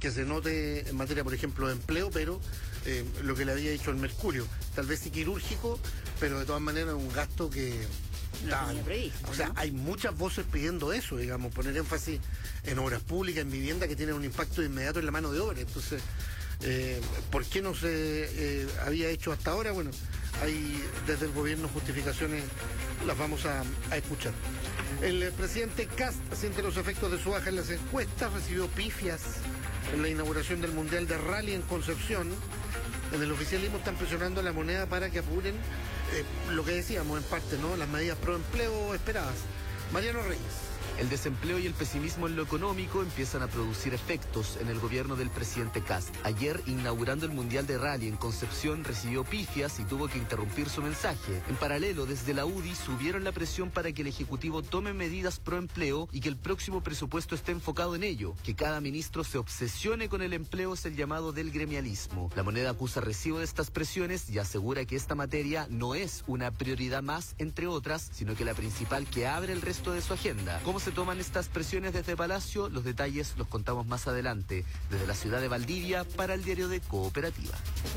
que se note en materia, por ejemplo, de empleo, pero lo que le había dicho el Mercurio, tal vez sí quirúrgico, pero de todas maneras un gasto que... No tenía previsto, o sea, ¿no? hay muchas voces pidiendo eso, digamos, poner énfasis en obras públicas, en vivienda, que tienen un impacto inmediato en la mano de obra. Entonces, ¿por qué no se había hecho hasta ahora? Bueno, hay desde el gobierno justificaciones, las vamos a escuchar. El presidente Kast siente los efectos de su baja en las encuestas, recibió pifias en la inauguración del Mundial de Rally en Concepción. En el oficialismo están presionando a la moneda para que apuren lo que decíamos en parte, ¿no? Las medidas pro empleo esperadas. Mariano Reyes. El desempleo y el pesimismo en lo económico empiezan a producir efectos en el gobierno del presidente Kast. Ayer, inaugurando el Mundial de Rally en Concepción, recibió pifias y tuvo que interrumpir su mensaje. En paralelo, desde la UDI subieron la presión para que el Ejecutivo tome medidas pro empleo y que el próximo presupuesto esté enfocado en ello. Que cada ministro se obsesione con el empleo es el llamado del gremialismo. La moneda acusa recibo de estas presiones y asegura que esta materia no es una prioridad más, entre otras, sino que la principal que abre el resto de su agenda. ¿Cómo se toman estas presiones desde Palacio? Los detalles los contamos más adelante, desde la ciudad de Valdivia para el diario de Cooperativa.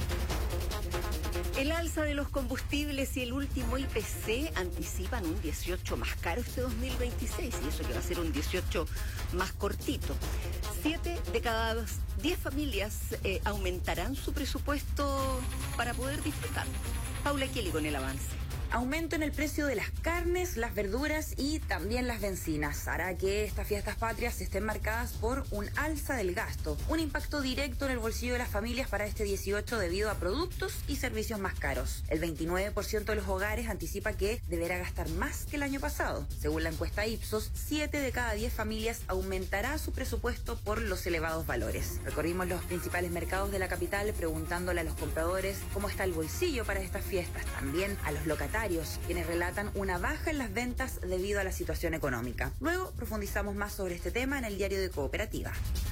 El alza de los combustibles y el último IPC anticipan un 18 más caro este 2026, y eso que va a ser un 18 más cortito. 7 de cada 10 familias aumentarán su presupuesto para poder disfrutar. Paula Kelly con el avance. Aumento en el precio de las carnes, las verduras y también las bencinas hará que estas fiestas patrias estén marcadas por un alza del gasto, un impacto directo en el bolsillo de las familias para este 18 debido a productos y servicios más caros. El 29% de los hogares anticipa que deberá gastar más que el año pasado. Según la encuesta Ipsos, 7 de cada 10 familias aumentará su presupuesto por los elevados valores. Recorrimos los principales mercados de la capital preguntándole a los compradores cómo está el bolsillo para estas fiestas, también a los locatarios, quienes relatan una baja en las ventas debido a la situación económica. Luego profundizamos más sobre este tema en el diario de Cooperativa.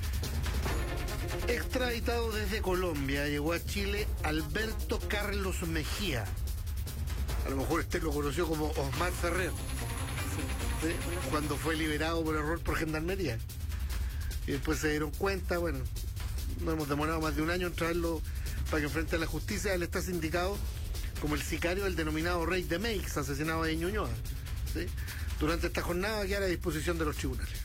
Extraditado desde Colombia, llegó a Chile Alberto Carlos Mejía. A lo mejor usted lo conoció como Osmar Ferrer. ¿Sí? Cuando fue liberado por error por Gendarmería. Y después se dieron cuenta, bueno, no hemos demorado más de un año en traerlo para que enfrente a la justicia. Él está sindicado como el sicario del denominado Rey de Meix, asesinado de Ñuñoa. ¿Sí? Durante esta jornada queda a la disposición de los tribunales.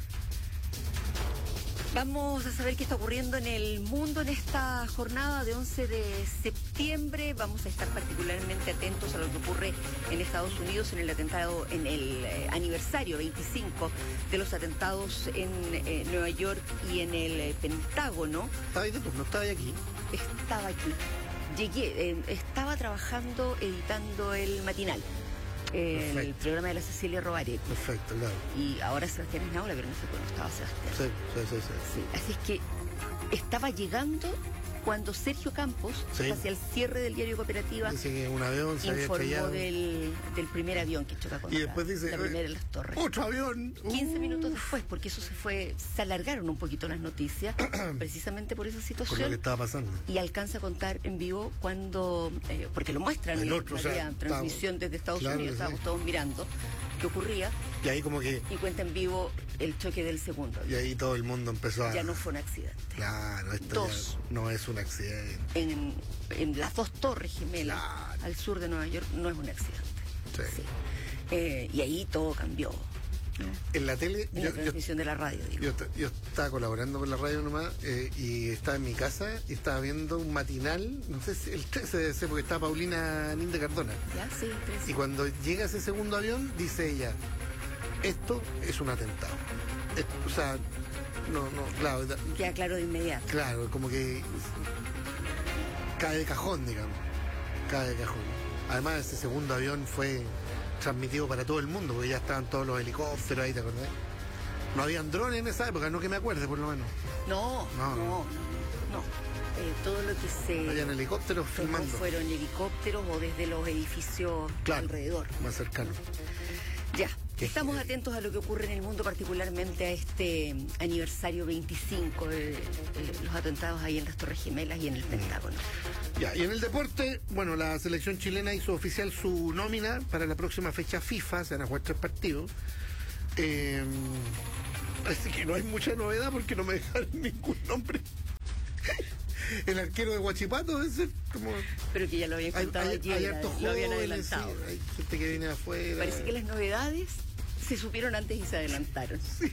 Vamos a saber qué está ocurriendo en el mundo en esta jornada de 11 de septiembre. Vamos a estar particularmente atentos a lo que ocurre en Estados Unidos en el atentado, en el aniversario 25 de los atentados en Nueva York y en el Pentágono. ¿Estaba ahí tú? ¿No estaba ahí aquí? Estaba aquí. Llegué, estaba trabajando, editando el matinal. El programa de la Cecilia Robaré. Perfecto, claro. Y ahora Sebastián Esnaola, pero no sé cuándo estaba Sebastián. Sí. Así es que estaba llegando cuando Sergio Campos, hacia el cierre del diario Cooperativa, dice que un avión se informó había del primer avión que choca contra y después dice, la primera de las torres. ¡Otro avión! 15 minutos después, porque eso se alargaron un poquito las noticias, precisamente por esa situación. Por lo que estaba pasando. Y alcanza a contar en vivo cuando, porque lo muestran en la transmisión desde Estados Unidos, estábamos todos mirando qué ocurría. Y ahí como que... Y cuenta en vivo el choque del segundo avión. Y ahí todo el mundo empezó a... Ya no fue un accidente. Claro, esto no es un accidente. En las dos torres gemelas, al sur de Nueva York, no es un accidente. Sí. Y ahí todo cambió. En la tele... En la transmisión de la radio, digo. Yo estaba colaborando con la radio nomás y estaba en mi casa y estaba viendo un matinal, no sé si el 13 debe ser, porque está Paulina Ninde Cardona. Ya, sí, el 13. Y cuando llega ese segundo avión, dice ella, esto es un atentado. O sea, claro. Queda claro de inmediato. Claro, como que cae de cajón, digamos. Cae de cajón. Además, ese segundo avión fue transmitido para todo el mundo, porque ya estaban todos los helicópteros ahí, ¿te acordás? No habían drones en esa época, no que me acuerde, por lo menos. No. Todo lo que se... Habían helicópteros filmando. Fueron helicópteros o desde los edificios alrededor. Más cercanos. Ya. Estamos atentos a lo que ocurre en el mundo, particularmente a este aniversario 25 de los atentados ahí en las Torres Gemelas y en el Pentágono. Ya, y en el deporte, bueno, la selección chilena hizo oficial su nómina para la próxima fecha FIFA, se van a jugar 3 partidos. Así que no hay mucha novedad porque no me dejaron ningún nombre. el arquero de Huachipato, ese como... Pero que ya lo habían contado hay ayer, hartos lo habían jóvenes, adelantado. sí, hay gente que viene de afuera. Parece que las novedades se supieron antes y se adelantaron. Sí.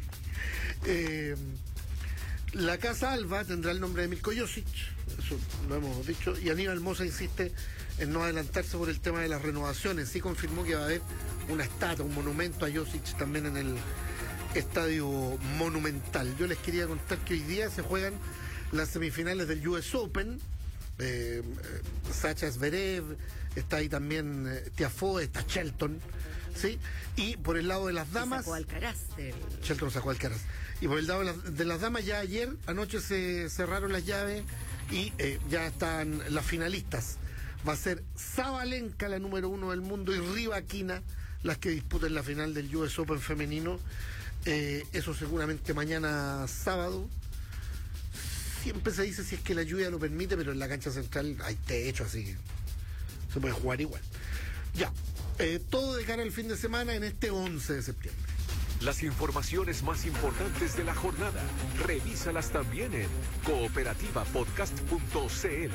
La Casa Alba tendrá el nombre de Milko Josic, eso lo hemos dicho, y Aníbal Mosa insiste en no adelantarse por el tema de las renovaciones. Sí confirmó que va a haber una estatua, un monumento a Josic también en el Estadio Monumental. Yo les quería contar que hoy día se juegan las semifinales del US Open. Sacha Zverev, está ahí también Tiafoe, está Shelton, ¿sí? Y por el lado de las damas... Sacó Alcaraz. Shelton sacó Alcaraz. Y por el lado de las damas, ya ayer, anoche se cerraron las llaves y ya están las finalistas. Va a ser Sabalenka, la número 1 del mundo, y Rybakina, las que disputen la final del US Open femenino. Eso seguramente mañana sábado. Siempre se dice si es que la lluvia lo permite, pero en la cancha central hay techo, así que se puede jugar igual. Ya, todo de cara al fin de semana en este 11 de septiembre. Las informaciones más importantes de la jornada, revísalas también en cooperativapodcast.cl.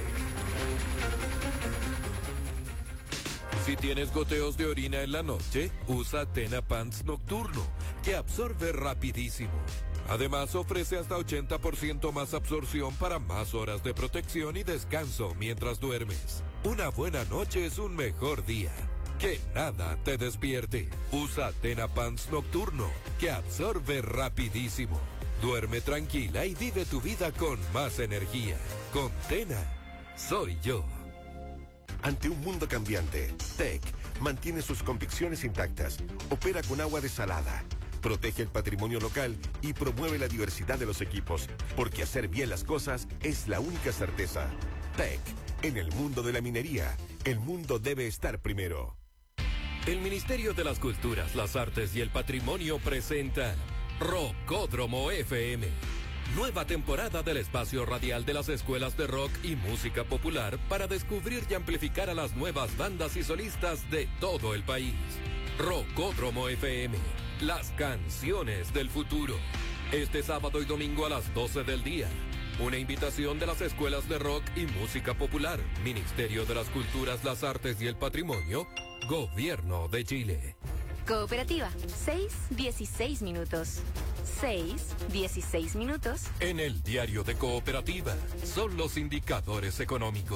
Si tienes goteos de orina en la noche, usa Tena Pants Nocturno, que absorbe rapidísimo. Además, ofrece hasta 80% más absorción para más horas de protección y descanso mientras duermes. Una buena noche es un mejor día. Que nada te despierte. Usa Tena Pants Nocturno, que absorbe rapidísimo. Duerme tranquila y vive tu vida con más energía. Con Tena, soy yo. Ante un mundo cambiante, TEC mantiene sus convicciones intactas, opera con agua desalada, protege el patrimonio local y promueve la diversidad de los equipos, porque hacer bien las cosas es la única certeza. TEC, en el mundo de la minería, el mundo debe estar primero. El Ministerio de las Culturas, las Artes y el Patrimonio presenta Rockódromo FM. Nueva temporada del espacio radial de las escuelas de rock y música popular para descubrir y amplificar a las nuevas bandas y solistas de todo el país. Rockódromo FM, las canciones del futuro. Este sábado y domingo a las 12 del día. Una invitación de las escuelas de rock y música popular, Ministerio de las Culturas, las Artes y el Patrimonio, Gobierno de Chile. Cooperativa, 6:16 minutos. 6:16 minutos. En el diario de Cooperativa, son los indicadores económicos.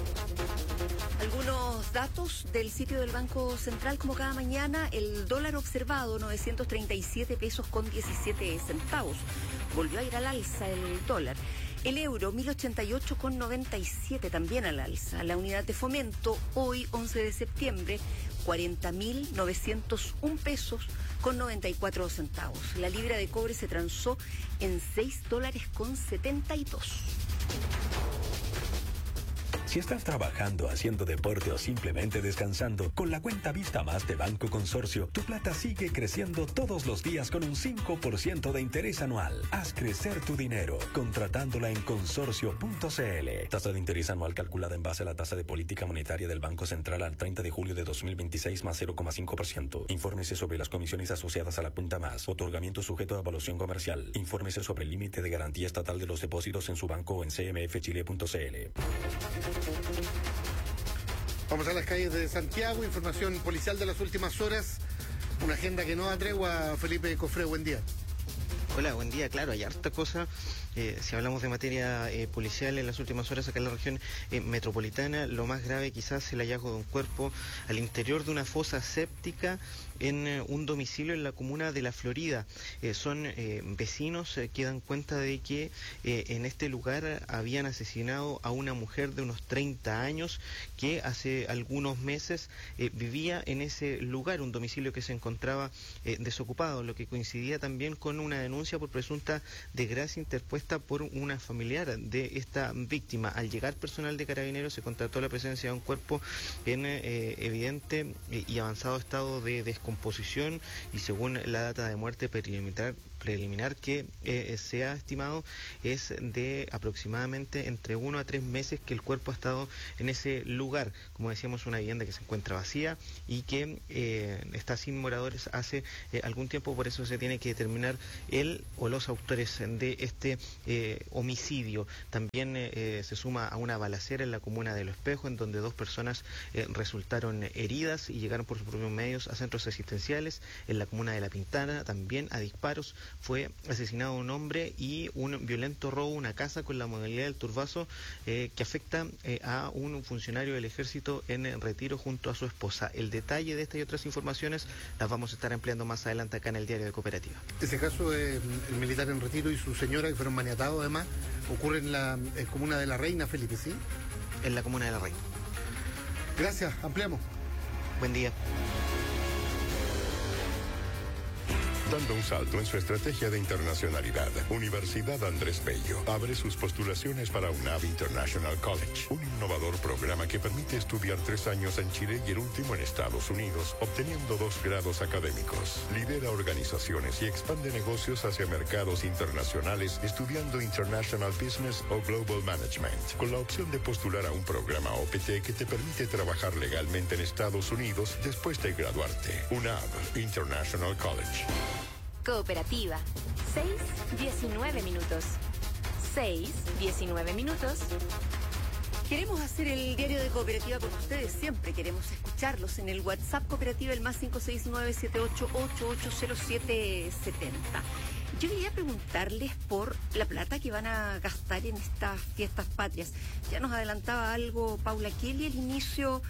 Algunos datos del sitio del Banco Central, como cada mañana, el dólar observado, 937 pesos con 17 centavos. Volvió a ir al alza el dólar. El euro, 1088 con 97, también al alza. La unidad de fomento, hoy, 11 de septiembre, 40.901 pesos con 94 centavos. La libra de cobre se transó en $6 con 72. Si estás trabajando, haciendo deporte o simplemente descansando, con la cuenta Vista Más de Banco Consorcio, tu plata sigue creciendo todos los días con un 5% de interés anual. Haz crecer tu dinero, contratándola en consorcio.cl. Tasa de interés anual calculada en base a la tasa de política monetaria del Banco Central al 30 de julio de 2026 más 0,5%. Infórmese sobre las comisiones asociadas a la cuenta Más. Otorgamiento sujeto a evaluación comercial. Infórmese sobre el límite de garantía estatal de los depósitos en su banco o en cmfchile.cl. Vamos a las calles de Santiago, información policial de las últimas horas, una agenda que no da tregua. Felipe Cofré, buen día. Hola, buen día. Claro, hay harta cosa. Si hablamos de materia policial en las últimas horas acá en la región metropolitana, lo más grave quizás es el hallazgo de un cuerpo al interior de una fosa séptica en un domicilio en la comuna de La Florida. Son vecinos que dan cuenta de que en este lugar habían asesinado a una mujer de unos 30 años que hace algunos meses vivía en ese lugar, un domicilio que se encontraba desocupado, lo que coincidía también con una denuncia por presunta desgracia interpuesta por una familiar de esta víctima. Al llegar personal de Carabineros se constató la presencia de un cuerpo en evidente y avanzado estado de descomposición, y según la data de muerte perimetral preliminar que se ha estimado es de aproximadamente entre 1 a 3 meses que el cuerpo ha estado en ese lugar. Como decíamos, una vivienda que se encuentra vacía y que está sin moradores hace algún tiempo, por eso se tiene que determinar él o los autores de este homicidio. También se suma a una balacera en la comuna de Los Espejos, en donde 2 personas resultaron heridas y llegaron por sus propios medios a centros asistenciales. En la comuna de La Pintana, también a disparos, fue asesinado un hombre y un violento robo a una casa con la modalidad del turbazo que afecta a un funcionario del ejército en retiro junto a su esposa. El detalle de estas y otras informaciones las vamos a estar ampliando más adelante acá en el Diario de Cooperativa. Ese caso de el militar en retiro y su señora, que fueron maniatados además, ocurre en la comuna de La Reina, Felipe, ¿sí? En la comuna de La Reina. Gracias, ampliamos. Buen día. Dando un salto en su estrategia de internacionalidad, Universidad Andrés Bello abre sus postulaciones para UNAV International College, un innovador programa que permite estudiar 3 años en Chile y el último en Estados Unidos, obteniendo 2 grados académicos. Lidera organizaciones y expande negocios hacia mercados internacionales estudiando International Business o Global Management, con la opción de postular a un programa OPT que te permite trabajar legalmente en Estados Unidos después de graduarte. UNAV International College. Cooperativa. 6:19 minutos. 6:19 minutos. Queremos hacer el Diario de Cooperativa con ustedes, siempre queremos escucharlos en el WhatsApp Cooperativa, el más 569-78880770. Yo quería preguntarles por la plata que van a gastar en estas fiestas patrias. Ya nos adelantaba algo Paula Kelly al inicio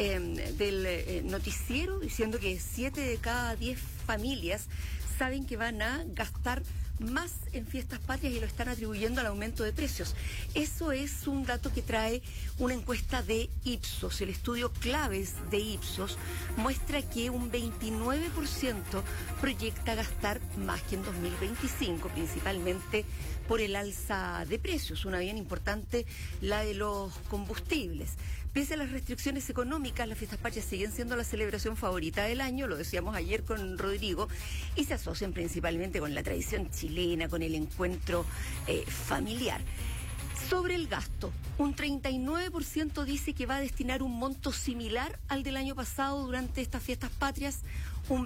del noticiero, diciendo que 7 de cada 10 familias saben que van a gastar más en fiestas patrias y lo están atribuyendo al aumento de precios. Eso es un dato que trae una encuesta de Ipsos. El estudio Claves de Ipsos muestra que un 29% proyecta gastar más que en 2025, principalmente por el alza de precios, una bien importante la de los combustibles. Pese a las restricciones económicas, las fiestas patrias siguen siendo la celebración favorita del año, lo decíamos ayer con Rodrigo, y se asocian principalmente con la tradición chilena, con el encuentro familiar. Sobre el gasto, un 39% dice que va a destinar un monto similar al del año pasado durante estas fiestas patrias, un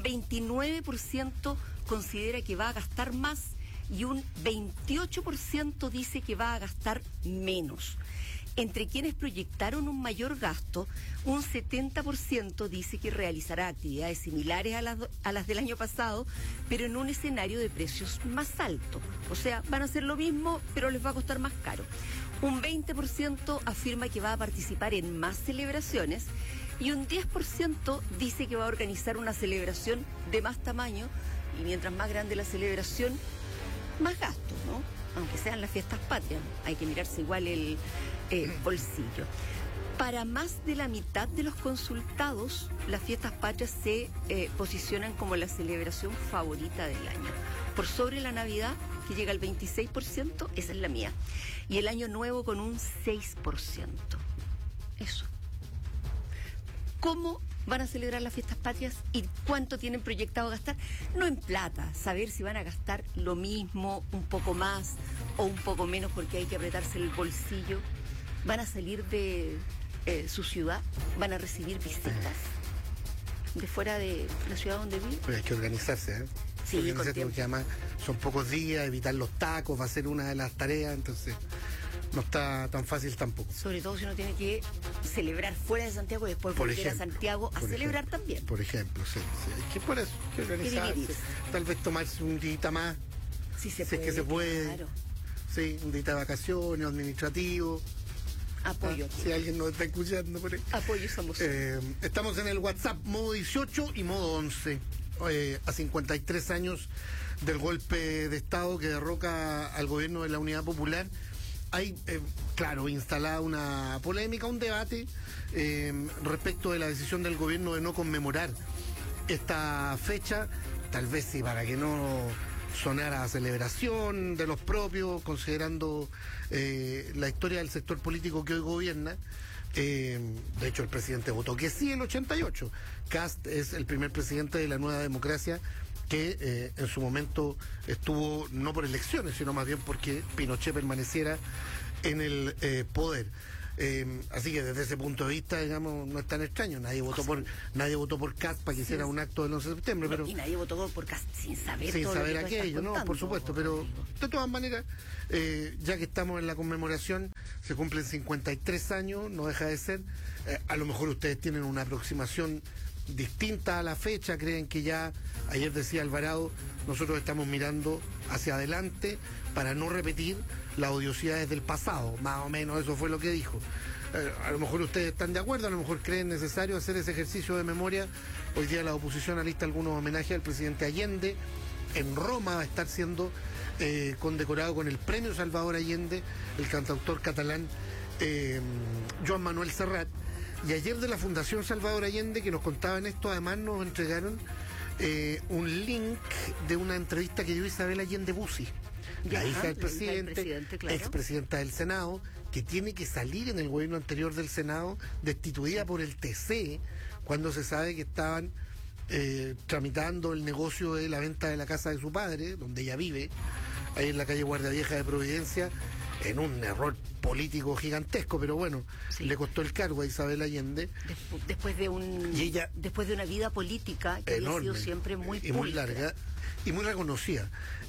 29% considera que va a gastar más y un 28% dice que va a gastar menos. Entre quienes proyectaron un mayor gasto, un 70% dice que realizará actividades similares a las del año pasado, pero en un escenario de precios más alto. O sea, van a hacer lo mismo, pero les va a costar más caro. Un 20% afirma que va a participar en más celebraciones y un 10% dice que va a organizar una celebración de más tamaño, y mientras más grande la celebración, más gasto, ¿no? Aunque sean las fiestas patrias, hay que mirarse igual el bolsillo. Para más de la mitad de los consultados, las fiestas patrias se posicionan como la celebración favorita del año. Por sobre la Navidad, que llega al 26%, esa es la mía. Y el Año Nuevo con un 6%. Eso. ¿Cómo van a celebrar las fiestas patrias y cuánto tienen proyectado gastar? No en plata, saber si van a gastar lo mismo, un poco más o un poco menos porque hay que apretarse el bolsillo. Van a salir de su ciudad, van a recibir visitas de fuera de la ciudad donde viven. Pues hay que organizarse, ¿eh? Sí, organizarse porque además son pocos días, evitar los tacos va a ser una de las tareas, entonces no está tan fácil tampoco. Sobre todo si uno tiene que celebrar fuera de Santiago y después volver a Santiago a celebrar también. Por ejemplo, sí. Hay que por eso, hay que organizarse. Tal vez tomarse un día más, si es que se puede. Claro. Sí, un día de vacaciones, administrativo. Apoyo. Si alguien nos está escuchando por ahí. Apoyo somos. Estamos en el WhatsApp modo 18 y modo 11. A 53 años del golpe de Estado que derroca al gobierno de la Unidad Popular, hay, claro, instalada una polémica, un debate respecto de la decisión del gobierno de no conmemorar esta fecha, tal vez sí para que no sonara a celebración de los propios, considerando la historia del sector político que hoy gobierna. De hecho, el presidente votó que sí el 88. Kast es el primer presidente de la Nueva Democracia que en su momento estuvo no por elecciones, sino más bien porque Pinochet permaneciera en el poder. Así que desde ese punto de vista, digamos, no es tan extraño. Nadie votó por Kast para que hiciera un acto del 11 de septiembre. Pero y nadie votó por Kast sin saber aquello, ¿no? Por supuesto, pero de todas maneras, ya que estamos en la conmemoración, se cumplen 53 años, no deja de ser. A lo mejor ustedes tienen una aproximación distinta a la fecha, creen que ya, ayer decía Alvarado, nosotros estamos mirando hacia adelante para no repetir las odiosidades del pasado, más o menos eso fue lo que dijo. A lo mejor ustedes están de acuerdo, a lo mejor creen necesario hacer ese ejercicio de memoria. Hoy día la oposición alista algunos homenajes al presidente Allende. En Roma va a estar siendo condecorado con el premio Salvador Allende el cantautor catalán Joan Manuel Serrat. Y ayer de la Fundación Salvador Allende, que nos contaban esto, además nos entregaron un link de una entrevista que dio Isabel Allende Bussi, la hija del presidente, claro, expresidenta del Senado, que tiene que salir en el gobierno anterior del Senado, destituida por el TC, cuando se sabe que estaban tramitando el negocio de la venta de la casa de su padre, donde ella vive, ahí en la calle Guardia Vieja de Providencia, en un error político gigantesco, pero bueno, sí, le costó el cargo a Isabel Allende. Después de una vida política que enorme, había sido siempre muy pública, muy larga y muy reconocida.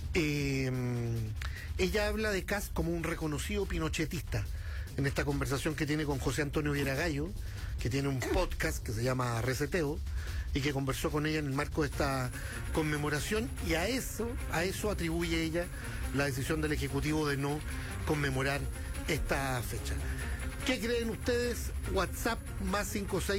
Ella habla de Kast como un reconocido pinochetista en esta conversación que tiene con José Antonio Vieragallo, que tiene un podcast que se llama Reseteo, y que conversó con ella en el marco de esta conmemoración, y a eso atribuye ella la decisión del Ejecutivo de no conmemorar esta fecha. ¿Qué creen ustedes? WhatsApp más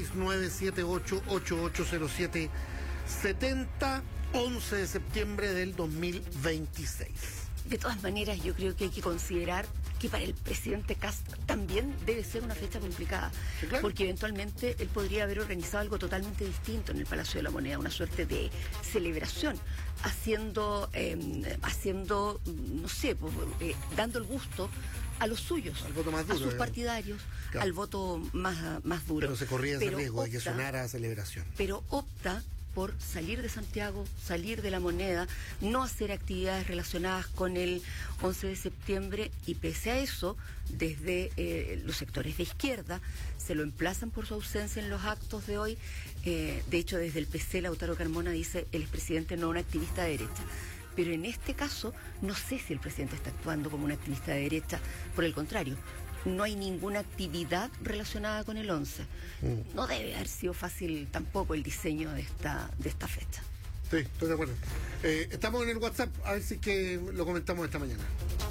569-78880770, 11 de septiembre del 2026. De todas maneras, yo creo que hay que considerar que para el presidente Kast también debe ser una fecha complicada, sí, claro, porque eventualmente él podría haber organizado algo totalmente distinto en el Palacio de la Moneda, una suerte de celebración, haciendo, no sé, dando el gusto a los suyos, al voto más duro, a sus partidarios, claro, al voto más duro. Pero se corría ese riesgo de que sonara a celebración. Pero opta por salir de Santiago, salir de la Moneda, no hacer actividades relacionadas con el 11 de septiembre, y pese a eso, desde los sectores de izquierda se lo emplazan por su ausencia en los actos de hoy. De hecho, desde el PC, Lautaro Carmona dice: el expresidente no es un activista de derecha. Pero en este caso, no sé si el presidente está actuando como un activista de derecha. Por el contrario, no hay ninguna actividad relacionada con el 11. No debe haber sido fácil tampoco el diseño de esta fecha. Sí, estoy de acuerdo. Estamos en el WhatsApp, a ver si que lo comentamos esta mañana.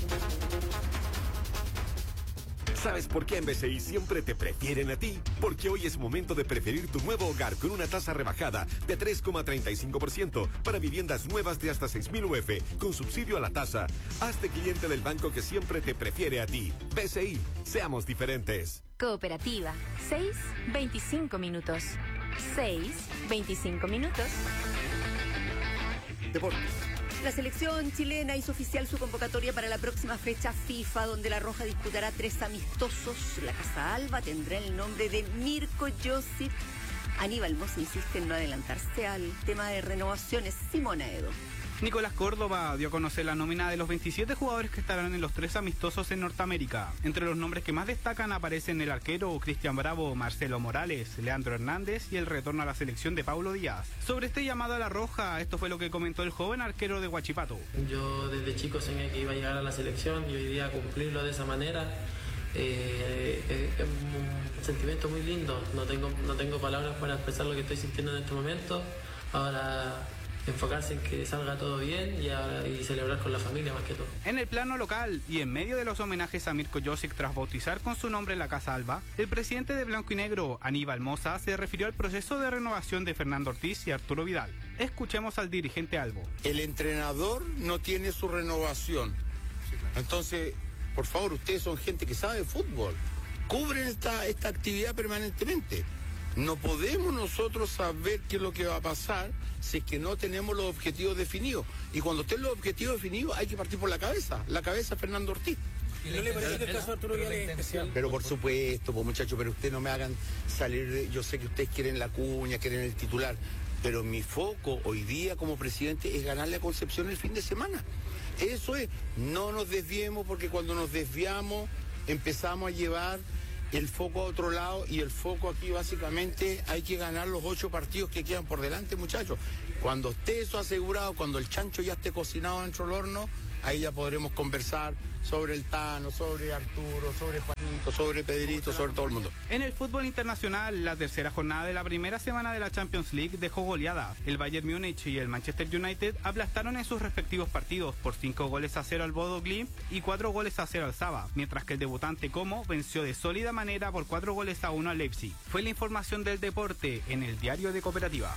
¿Sabes por qué en BCI siempre te prefieren a ti? Porque hoy es momento de preferir tu nuevo hogar con una tasa rebajada de 3,35% para viviendas nuevas de hasta 6.000 UF con subsidio a la tasa. Hazte cliente del banco que siempre te prefiere a ti. BCI, seamos diferentes. Cooperativa, 6:25 minutos. 6:25 minutos. Deportes. La selección chilena hizo oficial su convocatoria para la próxima fecha FIFA, donde la Roja disputará 3 amistosos. La Casa Alba tendrá el nombre de Mirko Josic. Aníbal Mosa insiste en no adelantarse al tema de renovaciones. Simona Edo. Nicolás Córdoba dio a conocer la nómina de los 27 jugadores que estarán en los 3 amistosos en Norteamérica. Entre los nombres que más destacan aparecen el arquero Cristian Bravo, Marcelo Morales, Leandro Hernández y el retorno a la selección de Paulo Díaz. Sobre este llamado a la Roja, esto fue lo que comentó el joven arquero de Huachipato. Yo desde chico soñé que iba a llegar a la selección y hoy día cumplirlo de esa manera es un sentimiento muy lindo. No tengo palabras para expresar lo que estoy sintiendo en este momento. Ahora enfocarse en que salga todo bien y celebrar con la familia más que todo. En el plano local y en medio de los homenajes a Mirko Josic tras bautizar con su nombre la Casa Alba, el presidente de Blanco y Negro, Aníbal Mosa, se refirió al proceso de renovación de Fernando Ortiz y Arturo Vidal. Escuchemos al dirigente albo. El entrenador no tiene su renovación. Entonces, por favor, ustedes son gente que sabe de fútbol. Cubren esta actividad permanentemente. No podemos nosotros saber qué es lo que va a pasar si es que no tenemos los objetivos definidos. Y cuando estén los objetivos definidos hay que partir por la cabeza Fernando Ortiz. ¿Y no le parece que el caso de Arturo Vidal es especial? Pero por supuesto, pues muchachos, pero ustedes no me hagan salir, yo sé que ustedes quieren la cuña, quieren el titular, pero mi foco hoy día como presidente es ganarle a Concepción el fin de semana. Eso es, no nos desviemos, porque cuando nos desviamos empezamos a llevar el foco a otro lado, y el foco aquí básicamente hay que ganar los 8 partidos que quedan por delante, muchachos. Cuando esté eso asegurado, cuando el chancho ya esté cocinado dentro del horno, ahí ya podremos conversar sobre el Tano, sobre Arturo, sobre Juanito, sobre Pedrito, sobre todo el mundo. En el fútbol internacional, la tercera jornada de la primera semana de la Champions League dejó goleada. El Bayern Múnich y el Manchester United aplastaron en sus respectivos partidos por 5-0 al Bodo Glimt y 4-0 al Saba, mientras que el debutante Como venció de sólida manera por 4-1 al Leipzig. Fue la información del deporte en el Diario de Cooperativa.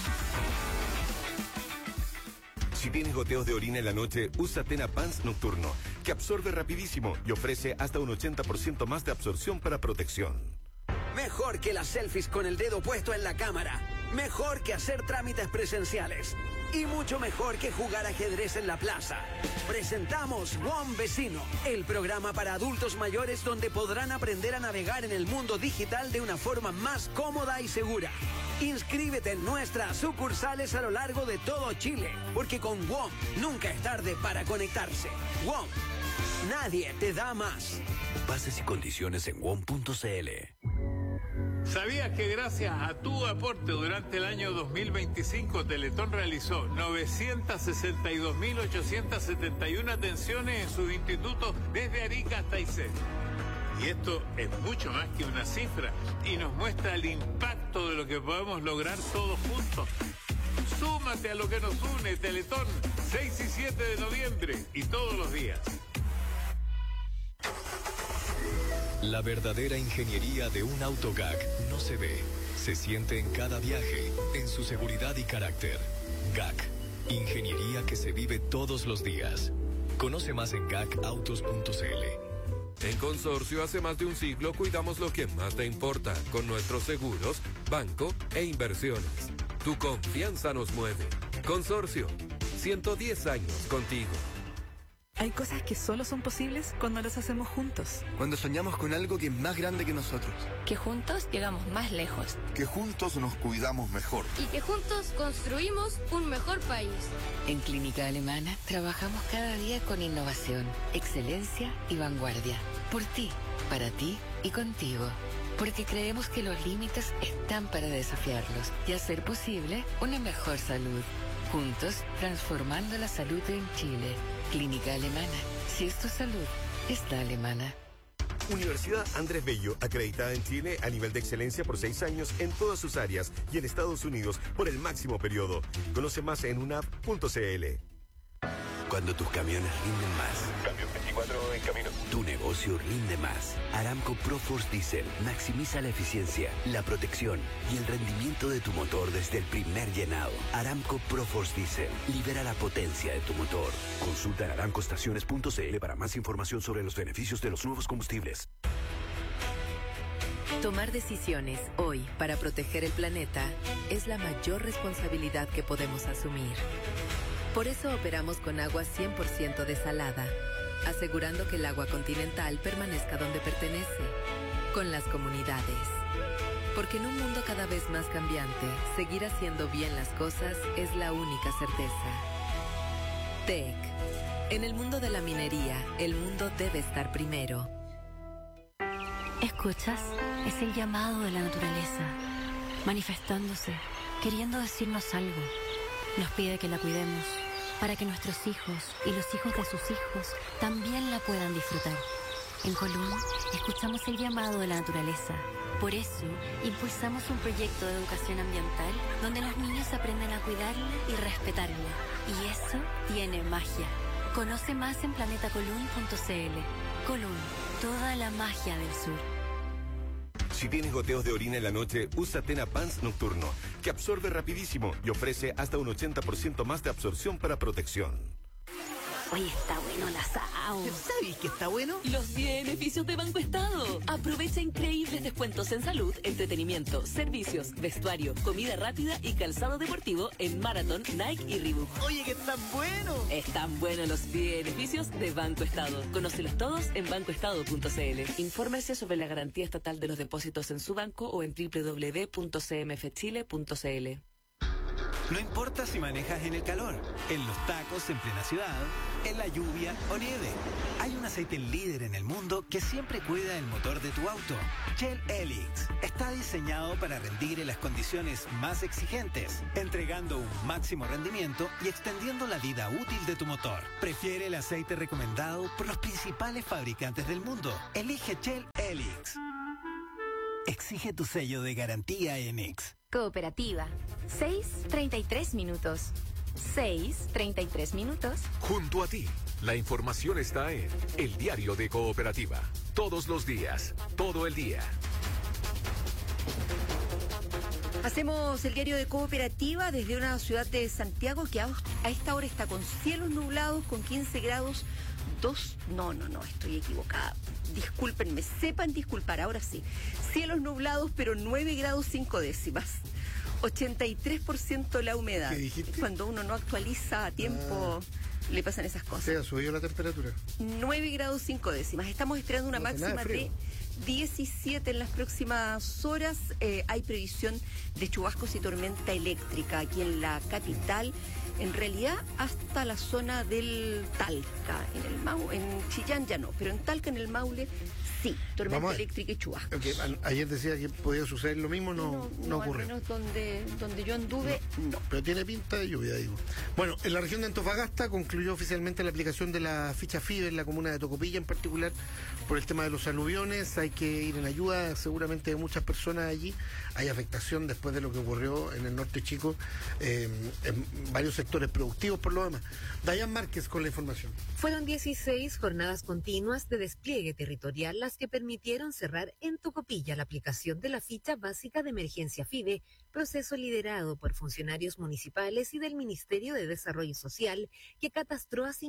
Si tienes goteos de orina en la noche, usa Tena Pants Nocturno, que absorbe rapidísimo y ofrece hasta un 80% más de absorción para protección. Mejor que las selfies con el dedo puesto en la cámara. Mejor que hacer trámites presenciales. Y mucho mejor que jugar ajedrez en la plaza. Presentamos WOM Vecino, el programa para adultos mayores donde podrán aprender a navegar en el mundo digital de una forma más cómoda y segura. Inscríbete en nuestras sucursales a lo largo de todo Chile, porque con WOM nunca es tarde para conectarse. WOM, nadie te da más. Bases y condiciones en WOM.cl. ¿Sabías que gracias a tu aporte durante el año 2025 Teletón realizó 962.871 atenciones en sus institutos desde Arica hasta Aysén? Y esto es mucho más que una cifra y nos muestra el impacto de lo que podemos lograr todos juntos. Súmate a lo que nos une, Teletón, 6 y 7 de noviembre y todos los días. La verdadera ingeniería de un auto GAC no se ve, se siente en cada viaje, en su seguridad y carácter. GAC, ingeniería que se vive todos los días. Conoce más en gacautos.cl. En Consorcio, hace más de un siglo, cuidamos lo que más te importa con nuestros seguros, banco e inversiones. Tu confianza nos mueve. Consorcio, 110 años contigo. Hay cosas que solo son posibles cuando las hacemos juntos. Cuando soñamos con algo que es más grande que nosotros. Que juntos llegamos más lejos. Que juntos nos cuidamos mejor. Y que juntos construimos un mejor país. En Clínica Alemana trabajamos cada día con innovación, excelencia y vanguardia. Por ti, para ti y contigo. Porque creemos que los límites están para desafiarlos y hacer posible una mejor salud. Juntos, transformando la salud en Chile. Clínica Alemana. Si es tu salud, es la alemana. Universidad Andrés Bello, acreditada en Chile a nivel de excelencia por 6 años en todas sus áreas y en Estados Unidos por el máximo periodo. Conoce más en unap.cl. Cuando tus camiones rinden más. Camión 24 en camino. Tu negocio rinde más. Aramco ProForce Diesel maximiza la eficiencia, la protección y el rendimiento de tu motor desde el primer llenado. Aramco ProForce Diesel libera la potencia de tu motor. Consulta en aramcoestaciones.cl para más información sobre los beneficios de los nuevos combustibles. Tomar decisiones hoy para proteger el planeta es la mayor responsabilidad que podemos asumir. Por eso operamos con agua 100% desalada, asegurando que el agua continental permanezca donde pertenece, con las comunidades. Porque en un mundo cada vez más cambiante, seguir haciendo bien las cosas es la única certeza. TEC. En el mundo de la minería, el mundo debe estar primero. ¿Escuchas? Es el llamado de la naturaleza, manifestándose, queriendo decirnos algo. Nos pide que la cuidemos, para que nuestros hijos y los hijos de sus hijos también la puedan disfrutar. En Colún, escuchamos el llamado de la naturaleza. Por eso, impulsamos un proyecto de educación ambiental donde los niños aprenden a cuidarla y respetarla. Y eso tiene magia. Conoce más en planetacolún.cl. Colún, toda la magia del sur. Si tienes goteos de orina en la noche, usa Tena Pants Nocturno, que absorbe rapidísimo y ofrece hasta un 80% más de absorción para protección. Oye, está bueno el asado. ¿Sabes qué está bueno? Los beneficios de Banco Estado. Aprovecha increíbles descuentos en salud, entretenimiento, servicios, vestuario, comida rápida y calzado deportivo en Marathon, Nike y Reebok. Oye, que están buenos. Están buenos los beneficios de Banco Estado. Conócelos todos en bancoestado.cl. Infórmese sobre la garantía estatal de los depósitos en su banco o en www.cmfchile.cl. No importa si manejas en el calor, en los tacos en plena ciudad, en la lluvia o nieve. Hay un aceite líder en el mundo que siempre cuida el motor de tu auto. Shell Helix está diseñado para rendir en las condiciones más exigentes, entregando un máximo rendimiento y extendiendo la vida útil de tu motor. Prefiere el aceite recomendado por los principales fabricantes del mundo. Elige Shell Helix. Exige tu sello de garantía ENIX. Cooperativa. 6:33 minutos. 6:33 minutos. Junto a ti, la información está en El Diario de Cooperativa. Todos los días, todo el día. Hacemos el diario de Cooperativa desde una ciudad de Santiago que a esta hora está con cielos nublados, con 15 grados 2. No, estoy equivocada. Discúlpenme, sepan disculpar, ahora sí. Cielos nublados, pero 9 grados 5 décimas. 83% la humedad. ¿Qué dijiste? Cuando uno no actualiza a tiempo, le pasan esas cosas. ¿Se ha subido la temperatura? 9 grados 5 décimas. Estamos esperando una máxima de 17 en las próximas horas. Hay previsión de chubascos y tormenta eléctrica aquí en la capital. En realidad, hasta la zona del Talca, en Chillán ya no, pero en Talca, en el Maule, sí, tormenta eléctrica y chubascos. Okay, ayer decía que podía suceder lo mismo, no ocurrió. Al menos donde yo anduve, no. Pero tiene pinta de lluvia, digo. Bueno, en la región de Antofagasta concluyó oficialmente la aplicación de la ficha FIBE en la comuna de Tocopilla, en particular por el tema de los aluviones. Hay que ir en ayuda seguramente de muchas personas allí. Hay afectación después de lo que ocurrió en el norte chico, en varios sectores productivos por lo demás. Dayan Márquez con la información. Fueron 16 jornadas continuas de despliegue territorial las que permitieron cerrar en Tocopilla la aplicación de la ficha básica de emergencia FIBE, proceso liderado por funcionarios municipales y del Ministerio de Desarrollo Social, que catastró a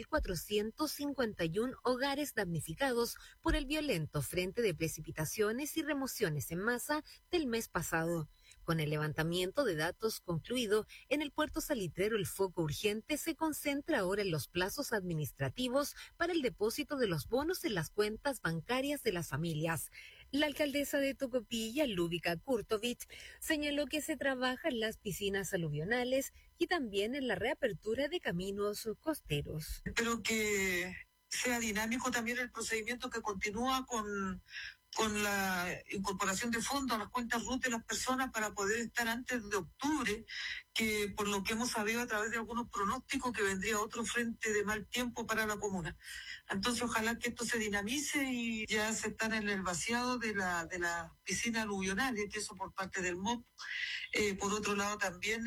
5.451 hogares damnificados por el violento frente de precipitaciones y remociones en masa del mes pasado. Con el levantamiento de datos concluido, en el puerto salitrero el foco urgente se concentra ahora en los plazos administrativos para el depósito de los bonos en las cuentas bancarias de las familias. La alcaldesa de Tocopilla, Lúbica Kurtovich, señaló que se trabaja en las piscinas aluvionales y también en la reapertura de caminos costeros. Espero que sea dinámico también el procedimiento que continúa con la incorporación de fondos a las cuentas RUT de las personas para poder estar antes de octubre, que por lo que hemos sabido a través de algunos pronósticos que vendría otro frente de mal tiempo para la comuna. Entonces ojalá que esto se dinamice y ya se están en el vaciado de la piscina aluvional, y eso por parte del MOP. Por otro lado también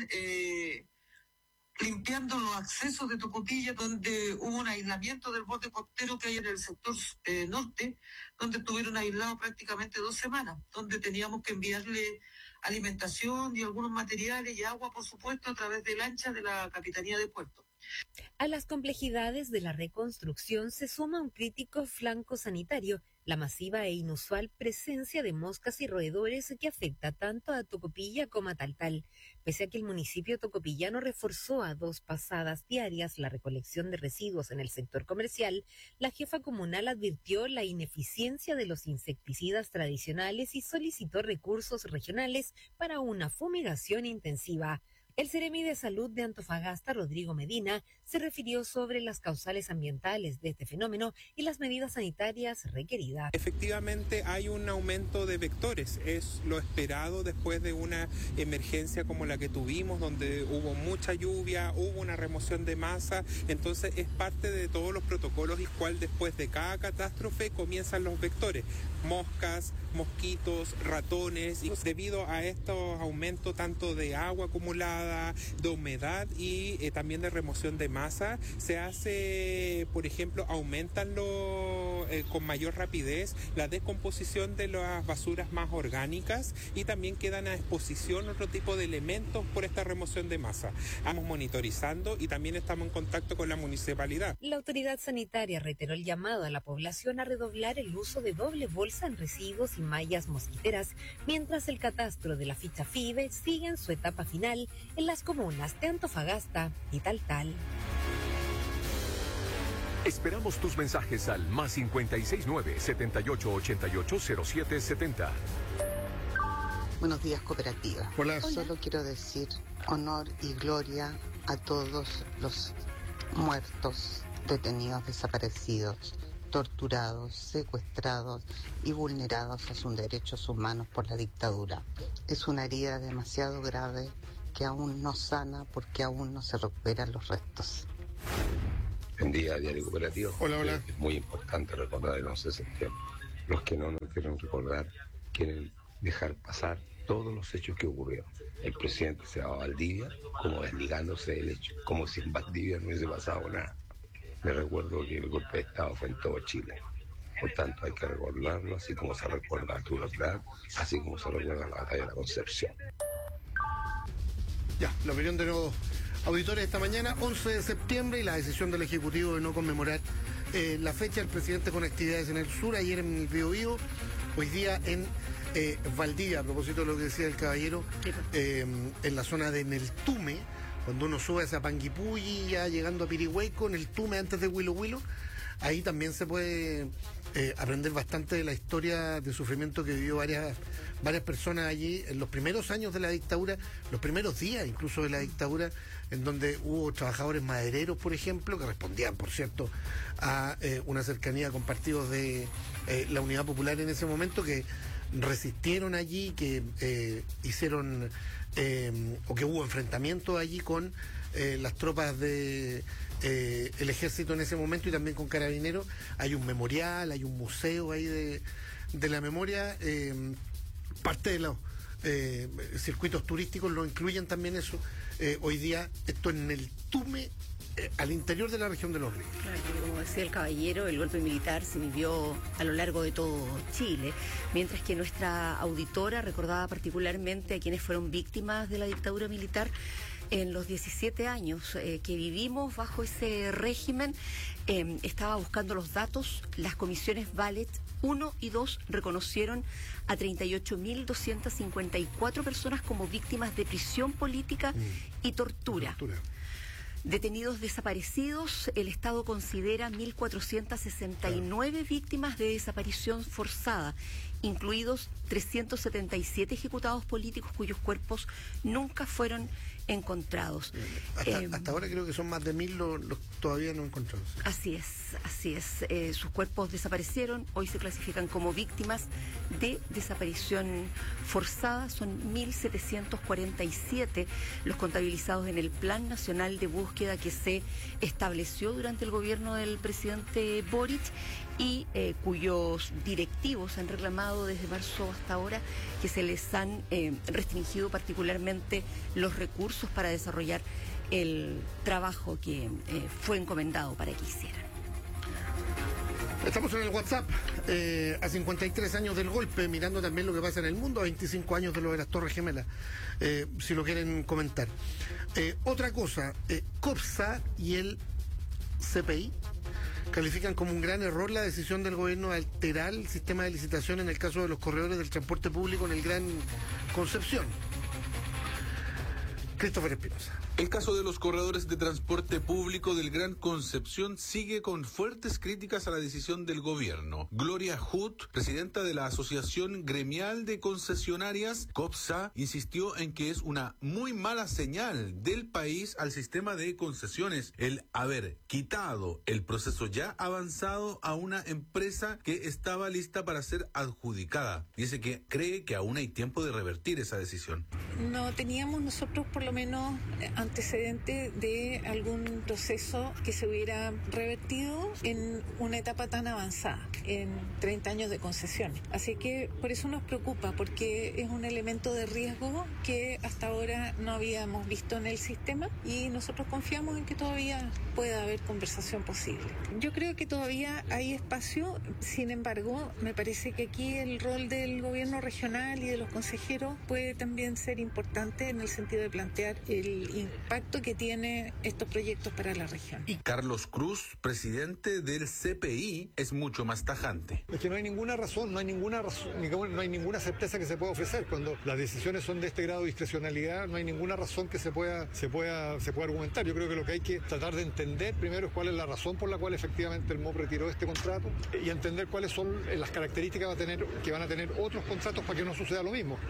limpiando los accesos de Tocopilla, donde hubo un aislamiento del borde costero que hay en el sector norte, donde estuvieron aislados prácticamente 2 semanas, donde teníamos que enviarle alimentación y algunos materiales y agua, por supuesto, a través de lanchas de la Capitanía de Puerto. A las complejidades de la reconstrucción se suma un crítico flanco sanitario, la masiva e inusual presencia de moscas y roedores que afecta tanto a Tocopilla como a Taltal. Pese a que el municipio tocopillano reforzó a 2 pasadas diarias la recolección de residuos en el sector comercial, la jefa comunal advirtió la ineficiencia de los insecticidas tradicionales y solicitó recursos regionales para una fumigación intensiva. El Seremi de Salud de Antofagasta, Rodrigo Medina, se refirió sobre las causales ambientales de este fenómeno y las medidas sanitarias requeridas. Efectivamente hay un aumento de vectores, es lo esperado después de una emergencia como la que tuvimos, donde hubo mucha lluvia, hubo una remoción de masa, entonces es parte de todos los protocolos y cual después de cada catástrofe comienzan los vectores, moscas, mosquitos, ratones, y debido a estos aumentos tanto de agua acumulada, de humedad y también de remoción de masa, se hace, por ejemplo, aumentan con mayor rapidez la descomposición de las basuras más orgánicas y también quedan a exposición otro tipo de elementos por esta remoción de masa. Estamos monitorizando y también estamos en contacto con la municipalidad. La autoridad sanitaria reiteró el llamado a la población a redoblar el uso de doble bolsa en residuos y mallas mosquiteras, mientras el catastro de la ficha FIBE sigue en su etapa final en las comunas de Antofagasta y Taltal. Esperamos tus mensajes al +569-7888-0770. Buenos días, cooperativa. Hola. Solo quiero decir honor y gloria a todos los muertos, detenidos, desaparecidos, torturados, secuestrados y vulnerados a sus derechos humanos por la dictadura. Es una herida demasiado grave que aún no sana porque aún no se recuperan los restos. Buen día, Diario Cooperativo. Hola, hola. Es muy importante recordar el 11 de septiembre. Los que no nos quieren recordar quieren dejar pasar todos los hechos que ocurrieron. El presidente se va a Valdivia como desligándose del hecho, como si en Valdivia no hubiese pasado nada. Les recuerdo que el golpe de Estado fue en todo Chile. Por tanto, hay que recordarlo, así como se recuerda Arturo Prat, así como se recuerda la batalla de la Concepción. Ya, la opinión de los auditores esta mañana, 11 de septiembre, y la decisión del Ejecutivo de no conmemorar la fecha. El presidente con actividades en el sur, ayer en el Biobío, hoy día en Valdivia, a propósito de lo que decía el caballero, en la zona de Neltume, cuando uno sube a esa Panguipulli, ya llegando a Pirihueco, en el Tume antes de Huilo Huilo, ahí también se puede aprender bastante de la historia de sufrimiento que vivió varias personas allí en los primeros años de la dictadura, los primeros días incluso de la dictadura, en donde hubo trabajadores madereros, por ejemplo, que respondían, por cierto, a una cercanía con partidos de la Unidad Popular en ese momento, que resistieron allí, que hicieron o que hubo enfrentamientos allí con las tropas de el ejército en ese momento y también con carabineros. Hay un memorial, hay un museo ahí de la memoria. Parte de los circuitos turísticos lo incluyen también eso. Hoy día esto en el Tume, al interior de la región de Los Ríos. Claro, como decía el caballero, el golpe militar se vivió a lo largo de todo Chile, mientras que nuestra auditora recordaba particularmente a quienes fueron víctimas de la dictadura militar en los 17 años que vivimos bajo ese régimen. Estaba buscando los datos. Las comisiones Vallet 1 y 2 reconocieron a 38.254 personas como víctimas de prisión política y tortura. Detenidos desaparecidos, el Estado considera 1.469 víctimas de desaparición forzada, incluidos 377 ejecutados políticos cuyos cuerpos nunca fueron encontrados. Hasta ahora creo que son más de 1.000 los todavía no encontrados. Así es. Sus cuerpos desaparecieron, hoy se clasifican como víctimas de desaparición forzada. Son 1.747 los contabilizados en el Plan Nacional de Búsqueda que se estableció durante el gobierno del presidente Boric y cuyos directivos han reclamado desde marzo hasta ahora que se les han restringido particularmente los recursos para desarrollar el trabajo que fue encomendado para que hicieran. Estamos en el WhatsApp, a 53 años del golpe, mirando también lo que pasa en el mundo, a 25 años de lo de las Torres Gemelas, si lo quieren comentar. Otra cosa, COPSA y el CPI califican como un gran error la decisión del gobierno de alterar el sistema de licitación en el caso de los corredores del transporte público en el Gran Concepción. Christopher Espinosa. El caso de los corredores de transporte público del Gran Concepción sigue con fuertes críticas a la decisión del gobierno. Gloria Huth, presidenta de la Asociación Gremial de Concesionarias, COPSA, insistió en que es una muy mala señal del país al sistema de concesiones el haber quitado el proceso ya avanzado a una empresa que estaba lista para ser adjudicada. Dice que cree que aún hay tiempo de revertir esa decisión. No teníamos nosotros por lo menos antecedente de algún proceso que se hubiera revertido en una etapa tan avanzada, en 30 años de concesiones. Así que por eso nos preocupa, porque es un elemento de riesgo que hasta ahora no habíamos visto en el sistema y nosotros confiamos en que todavía pueda haber conversación posible. Yo creo que todavía hay espacio, sin embargo, me parece que aquí el rol del gobierno regional y de los consejeros puede también ser importante en el sentido de plantear el impacto que tiene estos proyectos para la región. Y Carlos Cruz, presidente del CPI, es mucho más tajante. Es que no hay ninguna razón, no hay ninguna certeza que se pueda ofrecer. Cuando las decisiones son de este grado de discrecionalidad, no hay ninguna razón que se pueda argumentar. Yo creo que lo que hay que tratar de entender primero es cuál es la razón por la cual efectivamente el MOP retiró este contrato y entender cuáles son las características que van a tener otros contratos para que no suceda lo mismo.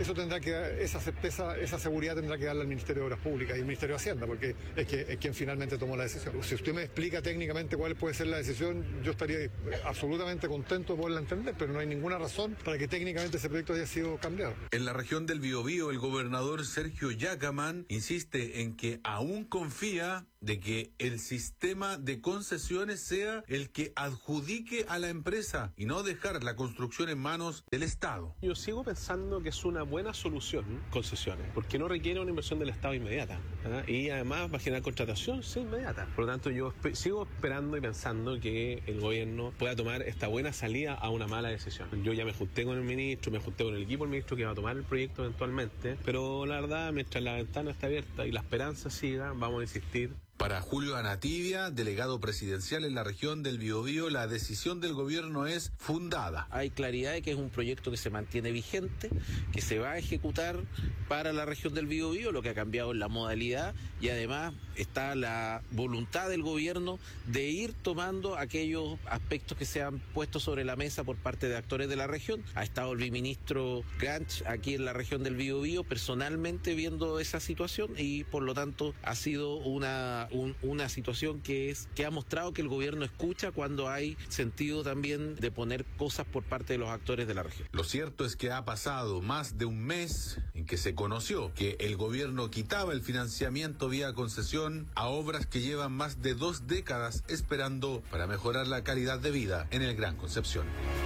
Esa certeza, esa seguridad tendrá que darle al Ministerio de Obras Públicas y el Ministerio de Hacienda, porque es quien finalmente tomó la decisión. Si usted me explica técnicamente cuál puede ser la decisión, yo estaría absolutamente contento de poderla entender, pero no hay ninguna razón para que técnicamente ese proyecto haya sido cambiado. En la región del Biobío, el gobernador Sergio Yacamán insiste en que aún confía de que el sistema de concesiones sea el que adjudique a la empresa y no dejar la construcción en manos del Estado. Yo sigo pensando que es una buena solución, concesiones, porque no requiere una inversión del Estado inmediata, ¿verdad? Y además va a generar contratación inmediata. Por lo tanto, yo sigo esperando y pensando que el gobierno pueda tomar esta buena salida a una mala decisión. Yo ya me junté con el ministro, me junté con el equipo del ministro que va a tomar el proyecto eventualmente, pero la verdad, mientras la ventana está abierta y la esperanza siga, vamos a insistir. Para Julio Anativia, delegado presidencial en la región del Biobío, la decisión del gobierno es fundada. Hay claridad de que es un proyecto que se mantiene vigente, que se va a ejecutar para la región del Biobío, lo que ha cambiado es la modalidad y además está la voluntad del gobierno de ir tomando aquellos aspectos que se han puesto sobre la mesa por parte de actores de la región. Ha estado el viceministro Ganch aquí en la región del Biobío personalmente viendo esa situación y por lo tanto ha sido una situación que ha mostrado que el gobierno escucha cuando hay sentido también de poner cosas por parte de los actores de la región. Lo cierto es que ha pasado más de un mes en que se conoció que el gobierno quitaba el financiamiento vía concesión a obras que llevan más de 2 décadas esperando para mejorar la calidad de vida en el Gran Concepción.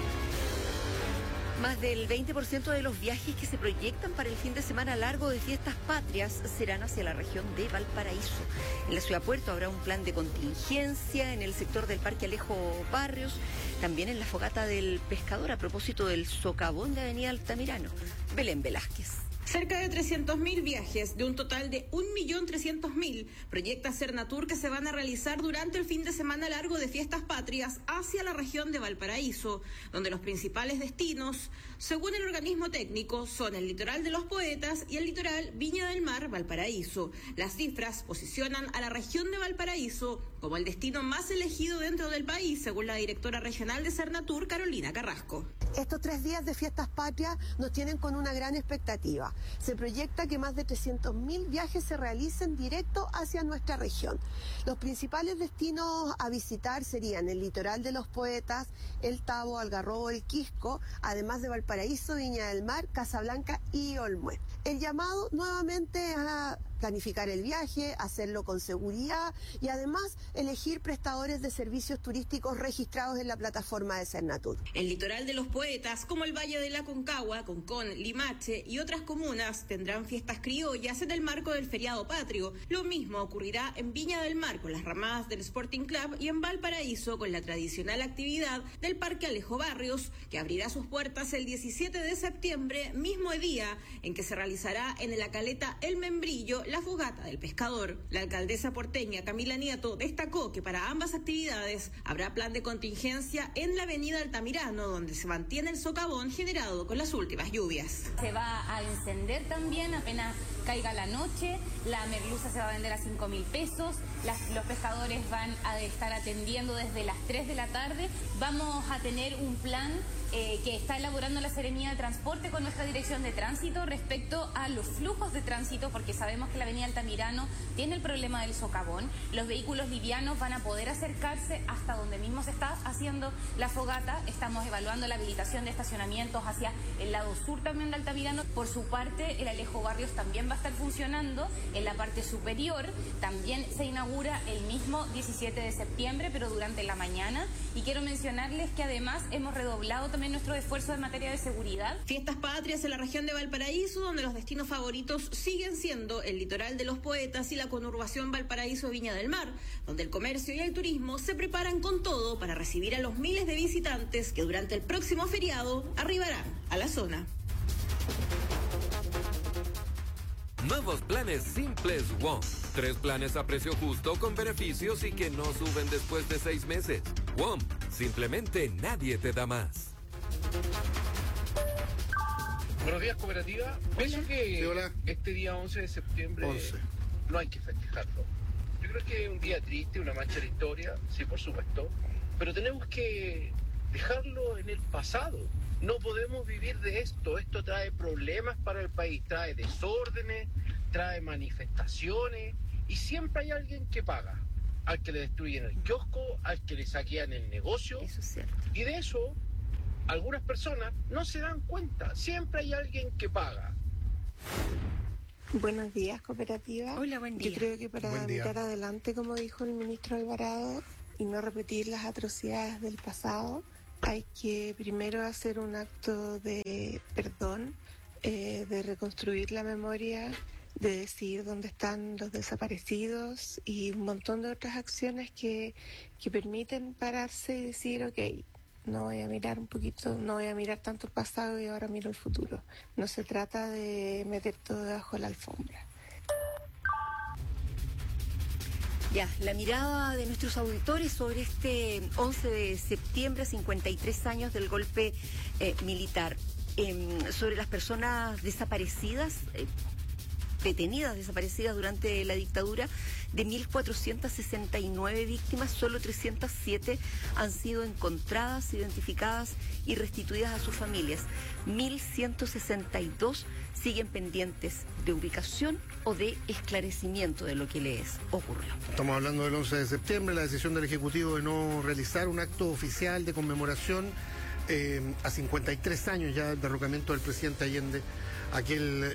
Más del 20% de los viajes que se proyectan para el fin de semana largo de fiestas patrias serán hacia la región de Valparaíso. En la ciudad Puerto habrá un plan de contingencia en el sector del Parque Alejo Barrios, también en la fogata del Pescador a propósito del socavón de Avenida Altamirano. Belén Velázquez. Cerca de 300.000 viajes, de un total de 1.300.000, proyecta Cernatur que se van a realizar durante el fin de semana largo de fiestas patrias hacia la región de Valparaíso, donde los principales destinos, según el organismo técnico, son el litoral de los Poetas y el litoral Viña del Mar, Valparaíso. Las cifras posicionan a la región de Valparaíso como el destino más elegido dentro del país, según la directora regional de Cernatur, Carolina Carrasco. Estos 3 días de fiestas patrias nos tienen con una gran expectativa. Se proyecta que más de 300.000 viajes se realicen directo hacia nuestra región. Los principales destinos a visitar serían el litoral de los Poetas, el Tabo, Algarrobo, el Quisco, además de Valparaíso, Viña del Mar, Casablanca y Olmué. El llamado nuevamente a planificar el viaje, hacerlo con seguridad y además elegir prestadores de servicios turísticos registrados en la plataforma de Cernatur. El litoral de los Poetas, como el Valle de la Concagua, Concón, Limache y otras comunas, tendrán fiestas criollas en el marco del feriado patrio. Lo mismo ocurrirá en Viña del Mar con las ramadas del Sporting Club y en Valparaíso con la tradicional actividad del Parque Alejo Barrios, que abrirá sus puertas el 17 de septiembre, mismo día en que se realizará en la caleta El Membrillo la fogata del Pescador. La alcaldesa porteña Camila Nieto destacó que para ambas actividades habrá plan de contingencia en la avenida Altamirano, donde se mantiene el socavón generado con las últimas lluvias. Se va a encender también apenas caiga la noche, la merluza se va a vender a 5.000 pesos, los pescadores van a estar atendiendo desde las 3 de la tarde. Vamos a tener un plan que está elaborando la Seremía de Transporte con nuestra Dirección de Tránsito respecto a los flujos de tránsito, porque sabemos que la avenida Altamirano tiene el problema del socavón. Los vehículos livianos van a poder acercarse hasta donde mismo se está haciendo la fogata. Estamos evaluando la habilitación de estacionamientos hacia el lado sur también de Altamirano. Por su parte, el Alejo Barrios también va a estar funcionando en la parte superior. También se inaugura el mismo 17 de septiembre, pero durante la mañana. Y quiero mencionarles que además hemos redoblado también nuestro esfuerzo en materia de seguridad. Fiestas patrias en la región de Valparaíso, donde los destinos favoritos siguen siendo el litoral de los Poetas y la conurbación Valparaíso-Viña del Mar, donde el comercio y el turismo se preparan con todo para recibir a los miles de visitantes que durante el próximo feriado arribarán a la zona. Nuevos planes Simples One. 3 planes a precio justo con beneficios y que no suben después de 6 meses. WOM, simplemente nadie te da más. Buenos días, cooperativa. Pienso que este día 11 de septiembre no hay que festejarlo. Yo creo que es un día triste, una mancha de la historia, sí, por supuesto, pero tenemos que dejarlo en el pasado. No podemos vivir de esto. Esto trae problemas para el país, trae desórdenes, trae manifestaciones y siempre hay alguien que paga. Al que le destruyen el kiosco, al que le saquean el negocio. Eso es cierto. Y de eso algunas personas no se dan cuenta. Siempre hay alguien que paga. Buenos días, cooperativa. Hola, buen día. Yo creo que para mirar adelante, como dijo el ministro Alvarado, y no repetir las atrocidades del pasado, hay que primero hacer un acto de perdón, de reconstruir la memoria, de decir dónde están los desaparecidos y un montón de otras acciones que permiten pararse y decir, ok, no voy a mirar no voy a mirar tanto el pasado y ahora miro el futuro. No se trata de meter todo debajo de la alfombra. Ya, la mirada de nuestros auditores sobre este 11 de septiembre, 53 años del golpe militar, sobre las personas desaparecidas, detenidas, desaparecidas durante la dictadura. De 1.469 víctimas, solo 307 han sido encontradas, identificadas y restituidas a sus familias. 1.162 siguen pendientes de ubicación o de esclarecimiento de lo que les ocurrió. Estamos hablando del 11 de septiembre, la decisión del Ejecutivo de no realizar un acto oficial de conmemoración a 53 años ya del derrocamiento del presidente Allende, aquel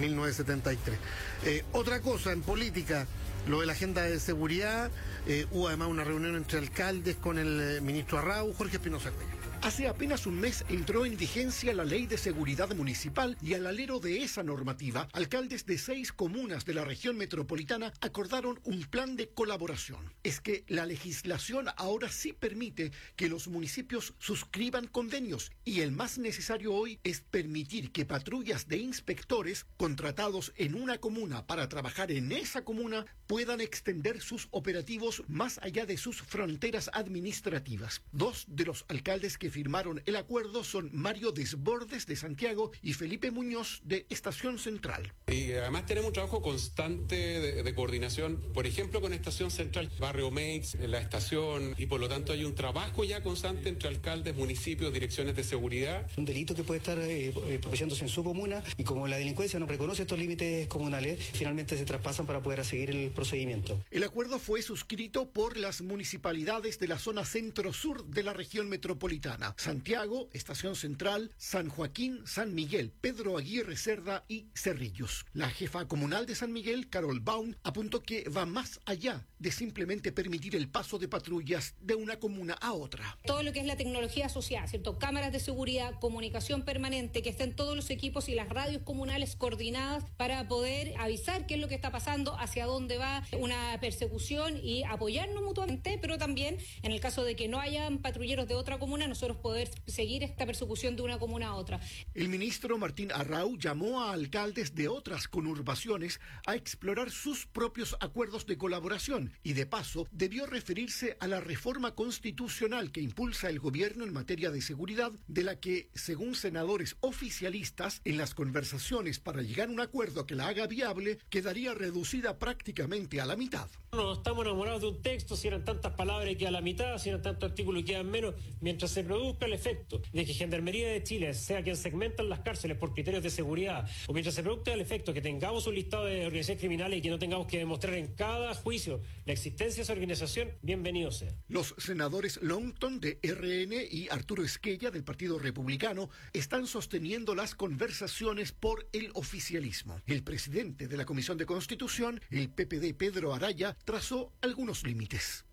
1973. Otra cosa en política, lo de la agenda de seguridad, hubo además una reunión entre alcaldes con el ministro Arrau, Jorge Espinosa Cuellar. Hace apenas un mes entró en vigencia la Ley de Seguridad Municipal y al alero de esa normativa, alcaldes de 6 comunas de la región metropolitana acordaron un plan de colaboración. Es que la legislación ahora sí permite que los municipios suscriban convenios y el más necesario hoy es permitir que patrullas de inspectores contratados en una comuna para trabajar en esa comuna puedan extender sus operativos más allá de sus fronteras administrativas. 2 de los alcaldes que firmaron el acuerdo son Mario Desbordes de Santiago y Felipe Muñoz de Estación Central. Y además tenemos un trabajo constante de coordinación, por ejemplo con Estación Central, Barrio Meix, la estación, y por lo tanto hay un trabajo ya constante entre alcaldes, municipios, direcciones de seguridad. Un delito que puede estar propiciándose en su comuna y como la delincuencia no reconoce estos límites comunales, finalmente se traspasan para poder seguir el procedimiento. El acuerdo fue suscrito por las municipalidades de la zona centro-sur de la región metropolitana. Santiago, Estación Central, San Joaquín, San Miguel, Pedro Aguirre Cerda y Cerrillos. La jefa comunal de San Miguel, Carol Baum, apuntó que va más allá de simplemente permitir el paso de patrullas de una comuna a otra. Todo lo que es la tecnología asociada, ¿cierto? Cámaras de seguridad, comunicación permanente, que estén todos los equipos y las radios comunales coordinadas para poder avisar qué es lo que está pasando, hacia dónde va una persecución y apoyarnos mutuamente, pero también en el caso de que no hayan patrulleros de otra comuna, nosotros poder seguir esta persecución de una comuna a otra. El ministro Martín Arrau llamó a alcaldes de otras conurbaciones a explorar sus propios acuerdos de colaboración y de paso debió referirse a la reforma constitucional que impulsa el gobierno en materia de seguridad, de la que, según senadores oficialistas, en las conversaciones para llegar a un acuerdo que la haga viable, quedaría reducida prácticamente a la mitad. No estamos enamorados de un texto, si eran tantas palabras y queda a la mitad, si eran tantos artículos y quedan menos, mientras se produzca el efecto de que Gendarmería de Chile sea quien segmenta las cárceles por criterios de seguridad, o mientras se produzca el efecto que tengamos un listado de organizaciones criminales y que no tengamos que demostrar en cada juicio la existencia de esa organización, bienvenido sea. Los senadores Longton de RN y Arturo Esquella del Partido Republicano están sosteniendo las conversaciones por el oficialismo. El presidente de la Comisión de Constitución, el PPD Pedro Araya, trazó algunos límites.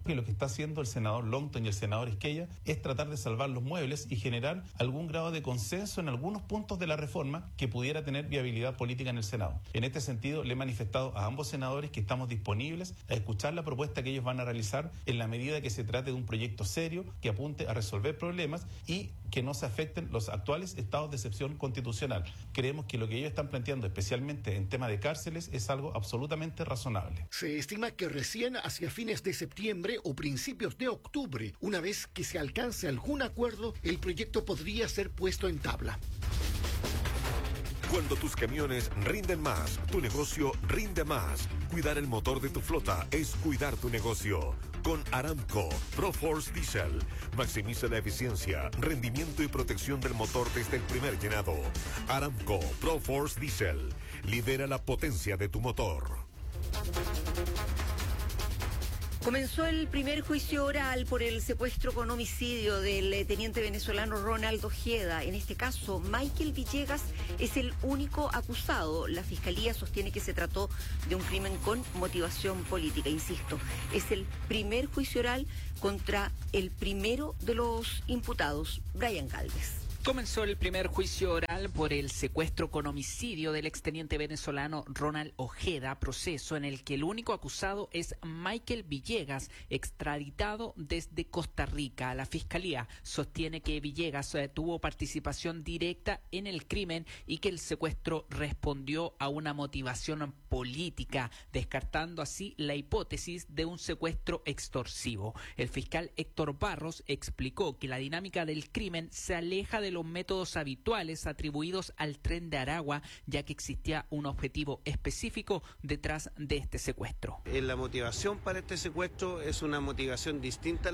Que lo que está haciendo el senador Longton y el senador Esquella es tratar de salvar los muebles y generar algún grado de consenso en algunos puntos de la reforma que pudiera tener viabilidad política en el Senado. En este sentido, le he manifestado a ambos senadores que estamos disponibles a escuchar la propuesta que ellos van a realizar en la medida que se trate de un proyecto serio que apunte a resolver problemas y que no se afecten los actuales estados de excepción constitucional. Creemos que lo que ellos están planteando, especialmente en tema de cárceles, es algo absolutamente razonable. Se estima que recién hacia fines de septiembre o principios de octubre, una vez que se alcance algún acuerdo, el proyecto podría ser puesto en tabla. Cuando tus camiones rinden más, tu negocio rinde más. Cuidar el motor de tu flota es cuidar tu negocio. Con Aramco ProForce Diesel. Maximiza la eficiencia, rendimiento y protección del motor desde el primer llenado. Aramco ProForce Diesel. Lidera la potencia de tu motor. Comenzó el primer juicio oral por el secuestro con homicidio del teniente venezolano Ronald Ojeda. En este caso, Michael Villegas es el único acusado. La Fiscalía sostiene que se trató de un crimen con motivación política. Insisto, es el primer juicio oral contra el primero de los imputados, Brian Galvez. Comenzó el primer juicio oral por el secuestro con homicidio del exteniente venezolano Ronald Ojeda, proceso en el que el único acusado es Michael Villegas, extraditado desde Costa Rica. La Fiscalía sostiene que Villegas tuvo participación directa en el crimen y que el secuestro respondió a una motivación política, descartando así la hipótesis de un secuestro extorsivo. El fiscal Héctor Barros explicó que la dinámica del crimen se aleja de los métodos habituales atribuidos al Tren de Aragua, ya que existía un objetivo específico detrás de este secuestro. La motivación para este secuestro es una motivación distinta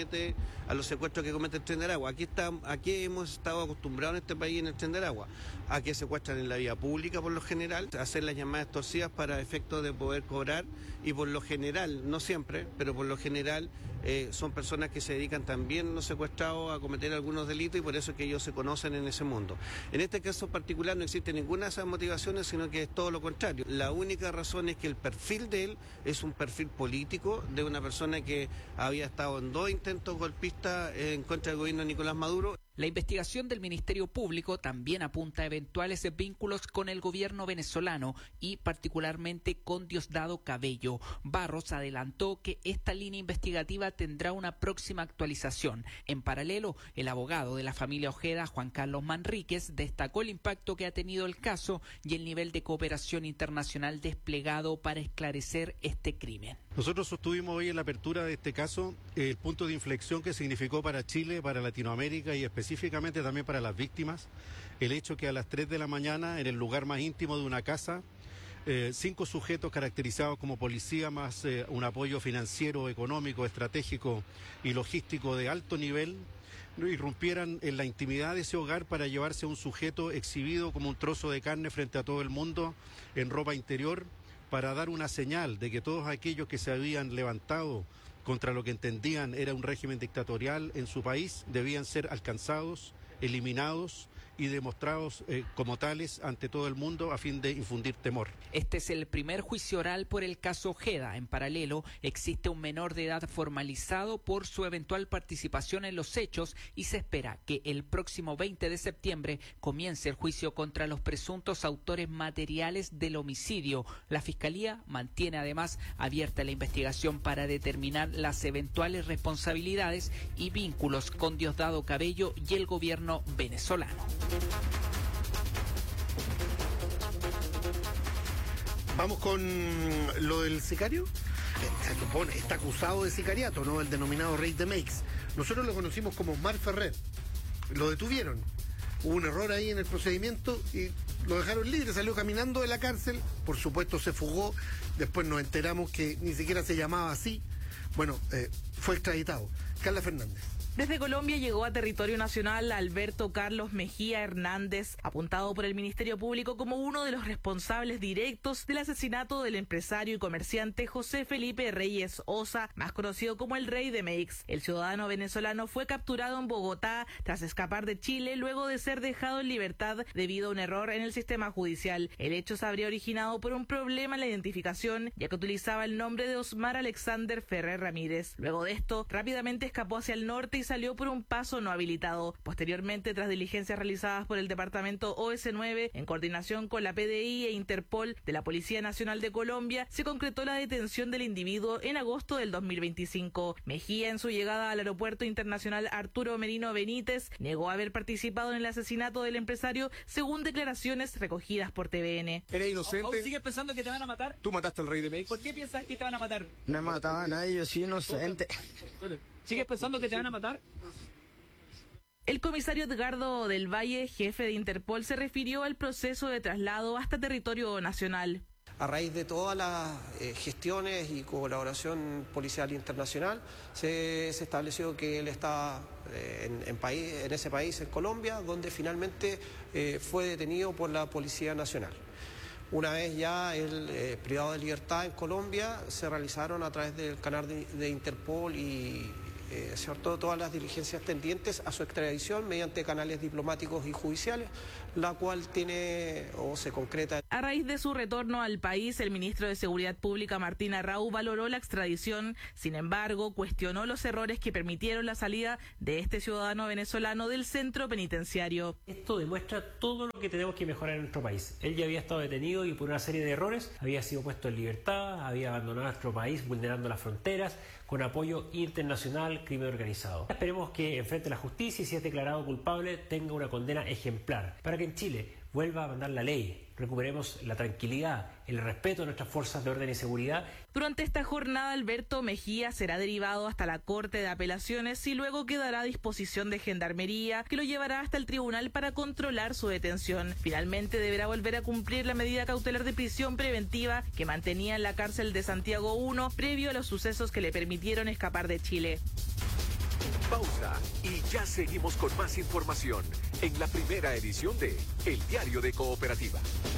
a los secuestros que comete el Tren de Aragua. Aquí hemos estado acostumbrados en este país, en el Tren de Aragua, a que secuestran en la vía pública por lo general, a hacer las llamadas extorsivas para efecto de poder cobrar, y por lo general, no siempre, pero por lo general son personas que se dedican también, los secuestrados, a cometer algunos delitos, y por eso es que ellos se conocen en ese mundo. En este caso particular no existe ninguna de esas motivaciones, sino que es todo lo contrario. La única razón es que el perfil de él es un perfil político de una persona que había estado en 2 intentos golpistas en contra del gobierno de Nicolás Maduro. La investigación del Ministerio Público también apunta a eventuales vínculos con el gobierno venezolano y particularmente con Diosdado Cabello. Barros adelantó que esta línea investigativa tendrá una próxima actualización. En paralelo, el abogado de la familia Ojeda, Juan Carlos Manríquez, destacó el impacto que ha tenido el caso y el nivel de cooperación internacional desplegado para esclarecer este crimen. Nosotros sostuvimos hoy en la apertura de este caso el punto de inflexión que significó para Chile, para Latinoamérica y específicamente también para las víctimas, el hecho que a las 3 de la mañana, en el lugar más íntimo de una casa, 5 sujetos caracterizados como policía más un apoyo financiero, económico, estratégico y logístico de alto nivel, irrumpieran en la intimidad de ese hogar para llevarse a un sujeto exhibido como un trozo de carne frente a todo el mundo en ropa interior, para dar una señal de que todos aquellos que se habían levantado contra lo que entendían era un régimen dictatorial en su país debían ser alcanzados, eliminados y demostrados como tales ante todo el mundo a fin de infundir temor. Este es el primer juicio oral por el caso Ojeda. En paralelo, existe un menor de edad formalizado por su eventual participación en los hechos y se espera que el próximo 20 de septiembre comience el juicio contra los presuntos autores materiales del homicidio. La Fiscalía mantiene además abierta la investigación para determinar las eventuales responsabilidades y vínculos con Diosdado Cabello y el gobierno venezolano. Vamos con lo del sicario. Se supone, está acusado de sicariato, ¿no? El denominado Rey de Meix. Nosotros lo conocimos como Mar Ferrer. Lo detuvieron. Hubo un error ahí en el procedimiento y lo dejaron libre. Salió caminando de la cárcel. Por supuesto se fugó. Después nos enteramos que ni siquiera se llamaba así. Bueno, fue extraditado. Carla Fernández. Desde Colombia llegó a territorio nacional Alberto Carlos Mejía Hernández, apuntado por el Ministerio Público como uno de los responsables directos del asesinato del empresario y comerciante José Felipe Reyes Osa, más conocido como el Rey de Meix. El ciudadano venezolano fue capturado en Bogotá tras escapar de Chile luego de ser dejado en libertad debido a un error en el sistema judicial. El hecho se habría originado por un problema en la identificación, ya que utilizaba el nombre de Osmar Alexander Ferrer Ramírez. Luego de esto, rápidamente escapó hacia el norte y salió por un paso no habilitado. Posteriormente, tras diligencias realizadas por el departamento OS9 en coordinación con la PDI e Interpol de la Policía Nacional de Colombia, se concretó la detención del individuo en agosto del 2025. Mejía, en su llegada al aeropuerto internacional Arturo Merino Benítez, negó haber participado en el asesinato del empresario, según declaraciones recogidas por TVN. ¿Eres inocente? ¿Aún sigues pensando que te van a matar? ¿Tú mataste al Rey de Meix? ¿Por qué piensas que te van a matar? No he matado a nadie, yo soy inocente. ¿Sigues pensando que te van a matar? El comisario Edgardo del Valle, jefe de Interpol, se refirió al proceso de traslado hasta territorio nacional. A raíz de todas las gestiones y colaboración policial internacional, se estableció que él estaba en ese país, en Colombia, donde finalmente fue detenido por la Policía Nacional. Una vez ya el privado de libertad en Colombia, se realizaron a través del canal de Interpol y todas las diligencias tendientes a su extradición mediante canales diplomáticos y judiciales, la cual tiene o se concreta. A raíz de su retorno al país, el ministro de Seguridad Pública, Martín Arrau, valoró la extradición. Sin embargo, cuestionó los errores que permitieron la salida de este ciudadano venezolano del centro penitenciario. Esto demuestra todo lo que tenemos que mejorar en nuestro país. Él ya había estado detenido y por una serie de errores había sido puesto en libertad, había abandonado nuestro país vulnerando las fronteras, con apoyo internacional, crimen organizado. Esperemos que enfrente a la justicia y si es declarado culpable tenga una condena ejemplar para que en Chile vuelva a mandar la ley, recuperemos la tranquilidad, el respeto de nuestras fuerzas de orden y seguridad. Durante esta jornada, Alberto Mejía será derivado hasta la Corte de Apelaciones y luego quedará a disposición de Gendarmería, que lo llevará hasta el tribunal para controlar su detención. Finalmente deberá volver a cumplir la medida cautelar de prisión preventiva que mantenía en la cárcel de Santiago I previo a los sucesos que le permitieron escapar de Chile. Pausa y ya seguimos con más información en la primera edición de El Diario de Cooperativa.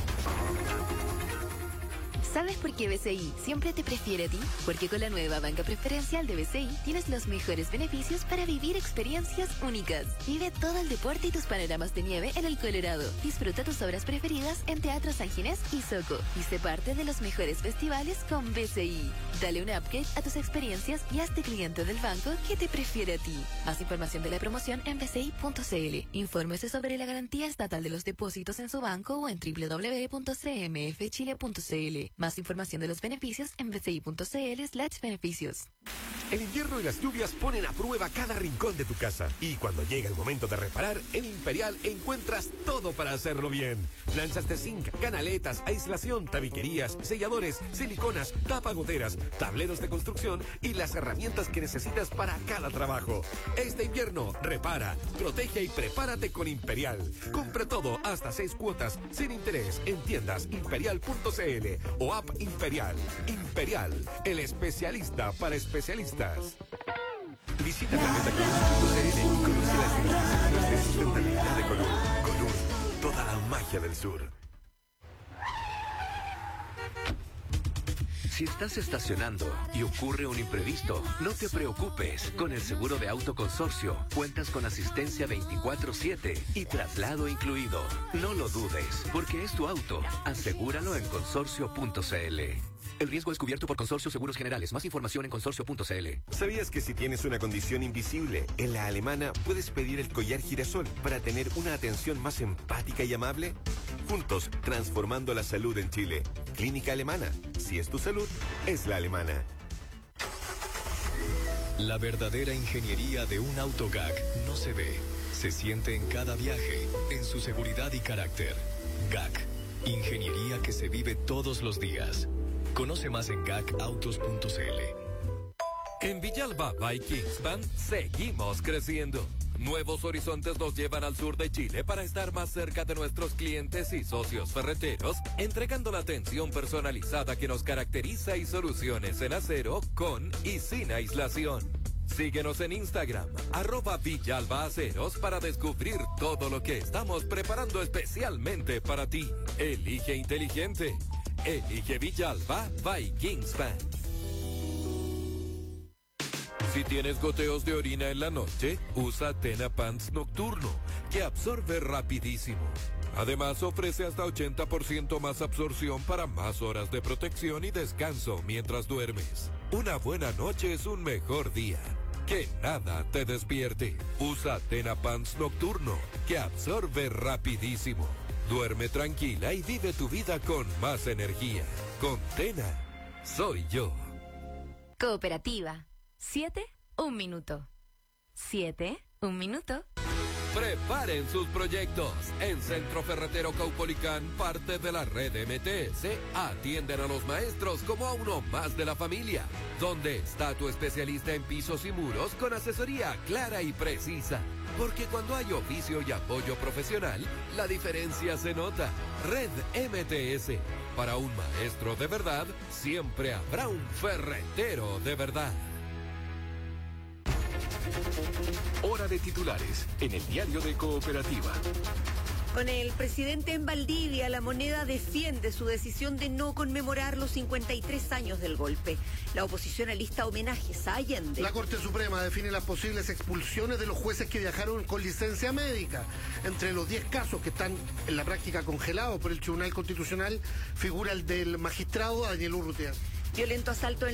¿Sabes por qué BCI siempre te prefiere a ti? Porque con la nueva banca preferencial de BCI tienes los mejores beneficios para vivir experiencias únicas. Vive todo el deporte y tus panoramas de nieve en el Colorado. Disfruta tus obras preferidas en Teatro San Ginés y Soco. Y sé parte de los mejores festivales con BCI. Dale un upgrade a tus experiencias y hazte cliente del banco que te prefiere a ti. Más información de la promoción en bci.cl. Infórmese sobre la garantía estatal de los depósitos en su banco o en www.cmfchile.cl. Más información de los beneficios en bci.cl/beneficios. El invierno y las lluvias ponen a prueba cada rincón de tu casa. Y cuando llega el momento de reparar, en Imperial encuentras todo para hacerlo bien. Planchas de zinc, canaletas, aislación, tabiquerías, selladores, siliconas, tapagoteras, tableros de construcción y las herramientas que necesitas para cada trabajo. Este invierno, repara, protege y prepárate con Imperial. Compra todo hasta 6 cuotas sin interés en tiendas imperial.cl o app Imperial. Imperial, el especialista para especialistas. Visita planetacolur.cl y conoce las beneficios de sustentabilidad de Colur. Colur, toda la magia del sur. Si estás estacionando y ocurre un imprevisto, no te preocupes. Con el seguro de auto consorcio, cuentas con asistencia 24/7 y traslado incluido. No lo dudes, porque es tu auto. Asegúralo en consorcio.cl. El riesgo es cubierto por Consorcio Seguros Generales. Más información en consorcio.cl. ¿Sabías que si tienes una condición invisible, en La Alemana puedes pedir el collar girasol para tener una atención más empática y amable? Juntos, transformando la salud en Chile. Clínica Alemana. Si es tu salud, es La Alemana. La verdadera ingeniería de un auto GAC no se ve, se siente en cada viaje, en su seguridad y carácter. GAC, ingeniería que se vive todos los días. Conoce más en gacautos.cl. En Villalba by Kingspan seguimos creciendo. Nuevos horizontes nos llevan al sur de Chile para estar más cerca de nuestros clientes y socios ferreteros, entregando la atención personalizada que nos caracteriza y soluciones en acero con y sin aislación. Síguenos en Instagram, @VillalbaAceros, para descubrir todo lo que estamos preparando especialmente para ti. Elige inteligente. Elige Villalba by Kingspan. Si tienes goteos de orina en la noche, usa Tena Pants Nocturno, que absorbe rapidísimo. Además, ofrece hasta 80% más absorción para más horas de protección y descanso mientras duermes. Una buena noche es un mejor día. Que nada te despierte. Usa Tena Pants Nocturno, que absorbe rapidísimo. Duerme tranquila y vive tu vida con más energía. Con Tena, soy yo. Cooperativa. 7, 1 minuto. 7, 1 minuto. Preparen sus proyectos. En Centro Ferretero Caupolicán, parte de la red MTS, atienden a los maestros como a uno más de la familia. ¿Dónde está tu especialista en pisos y muros con asesoría clara y precisa? Porque cuando hay oficio y apoyo profesional, la diferencia se nota. Red MTS. Para un maestro de verdad, siempre habrá un ferretero de verdad. Hora de titulares en el diario de Cooperativa. Con el presidente en Valdivia, La Moneda defiende su decisión de no conmemorar los 53 años del golpe. La oposición alista homenajes a Allende. La Corte Suprema define las posibles expulsiones de los jueces que viajaron con licencia médica. Entre los 10 casos que están en la práctica congelados por el Tribunal Constitucional figura el del magistrado Daniel Urrutia. Violento asalto en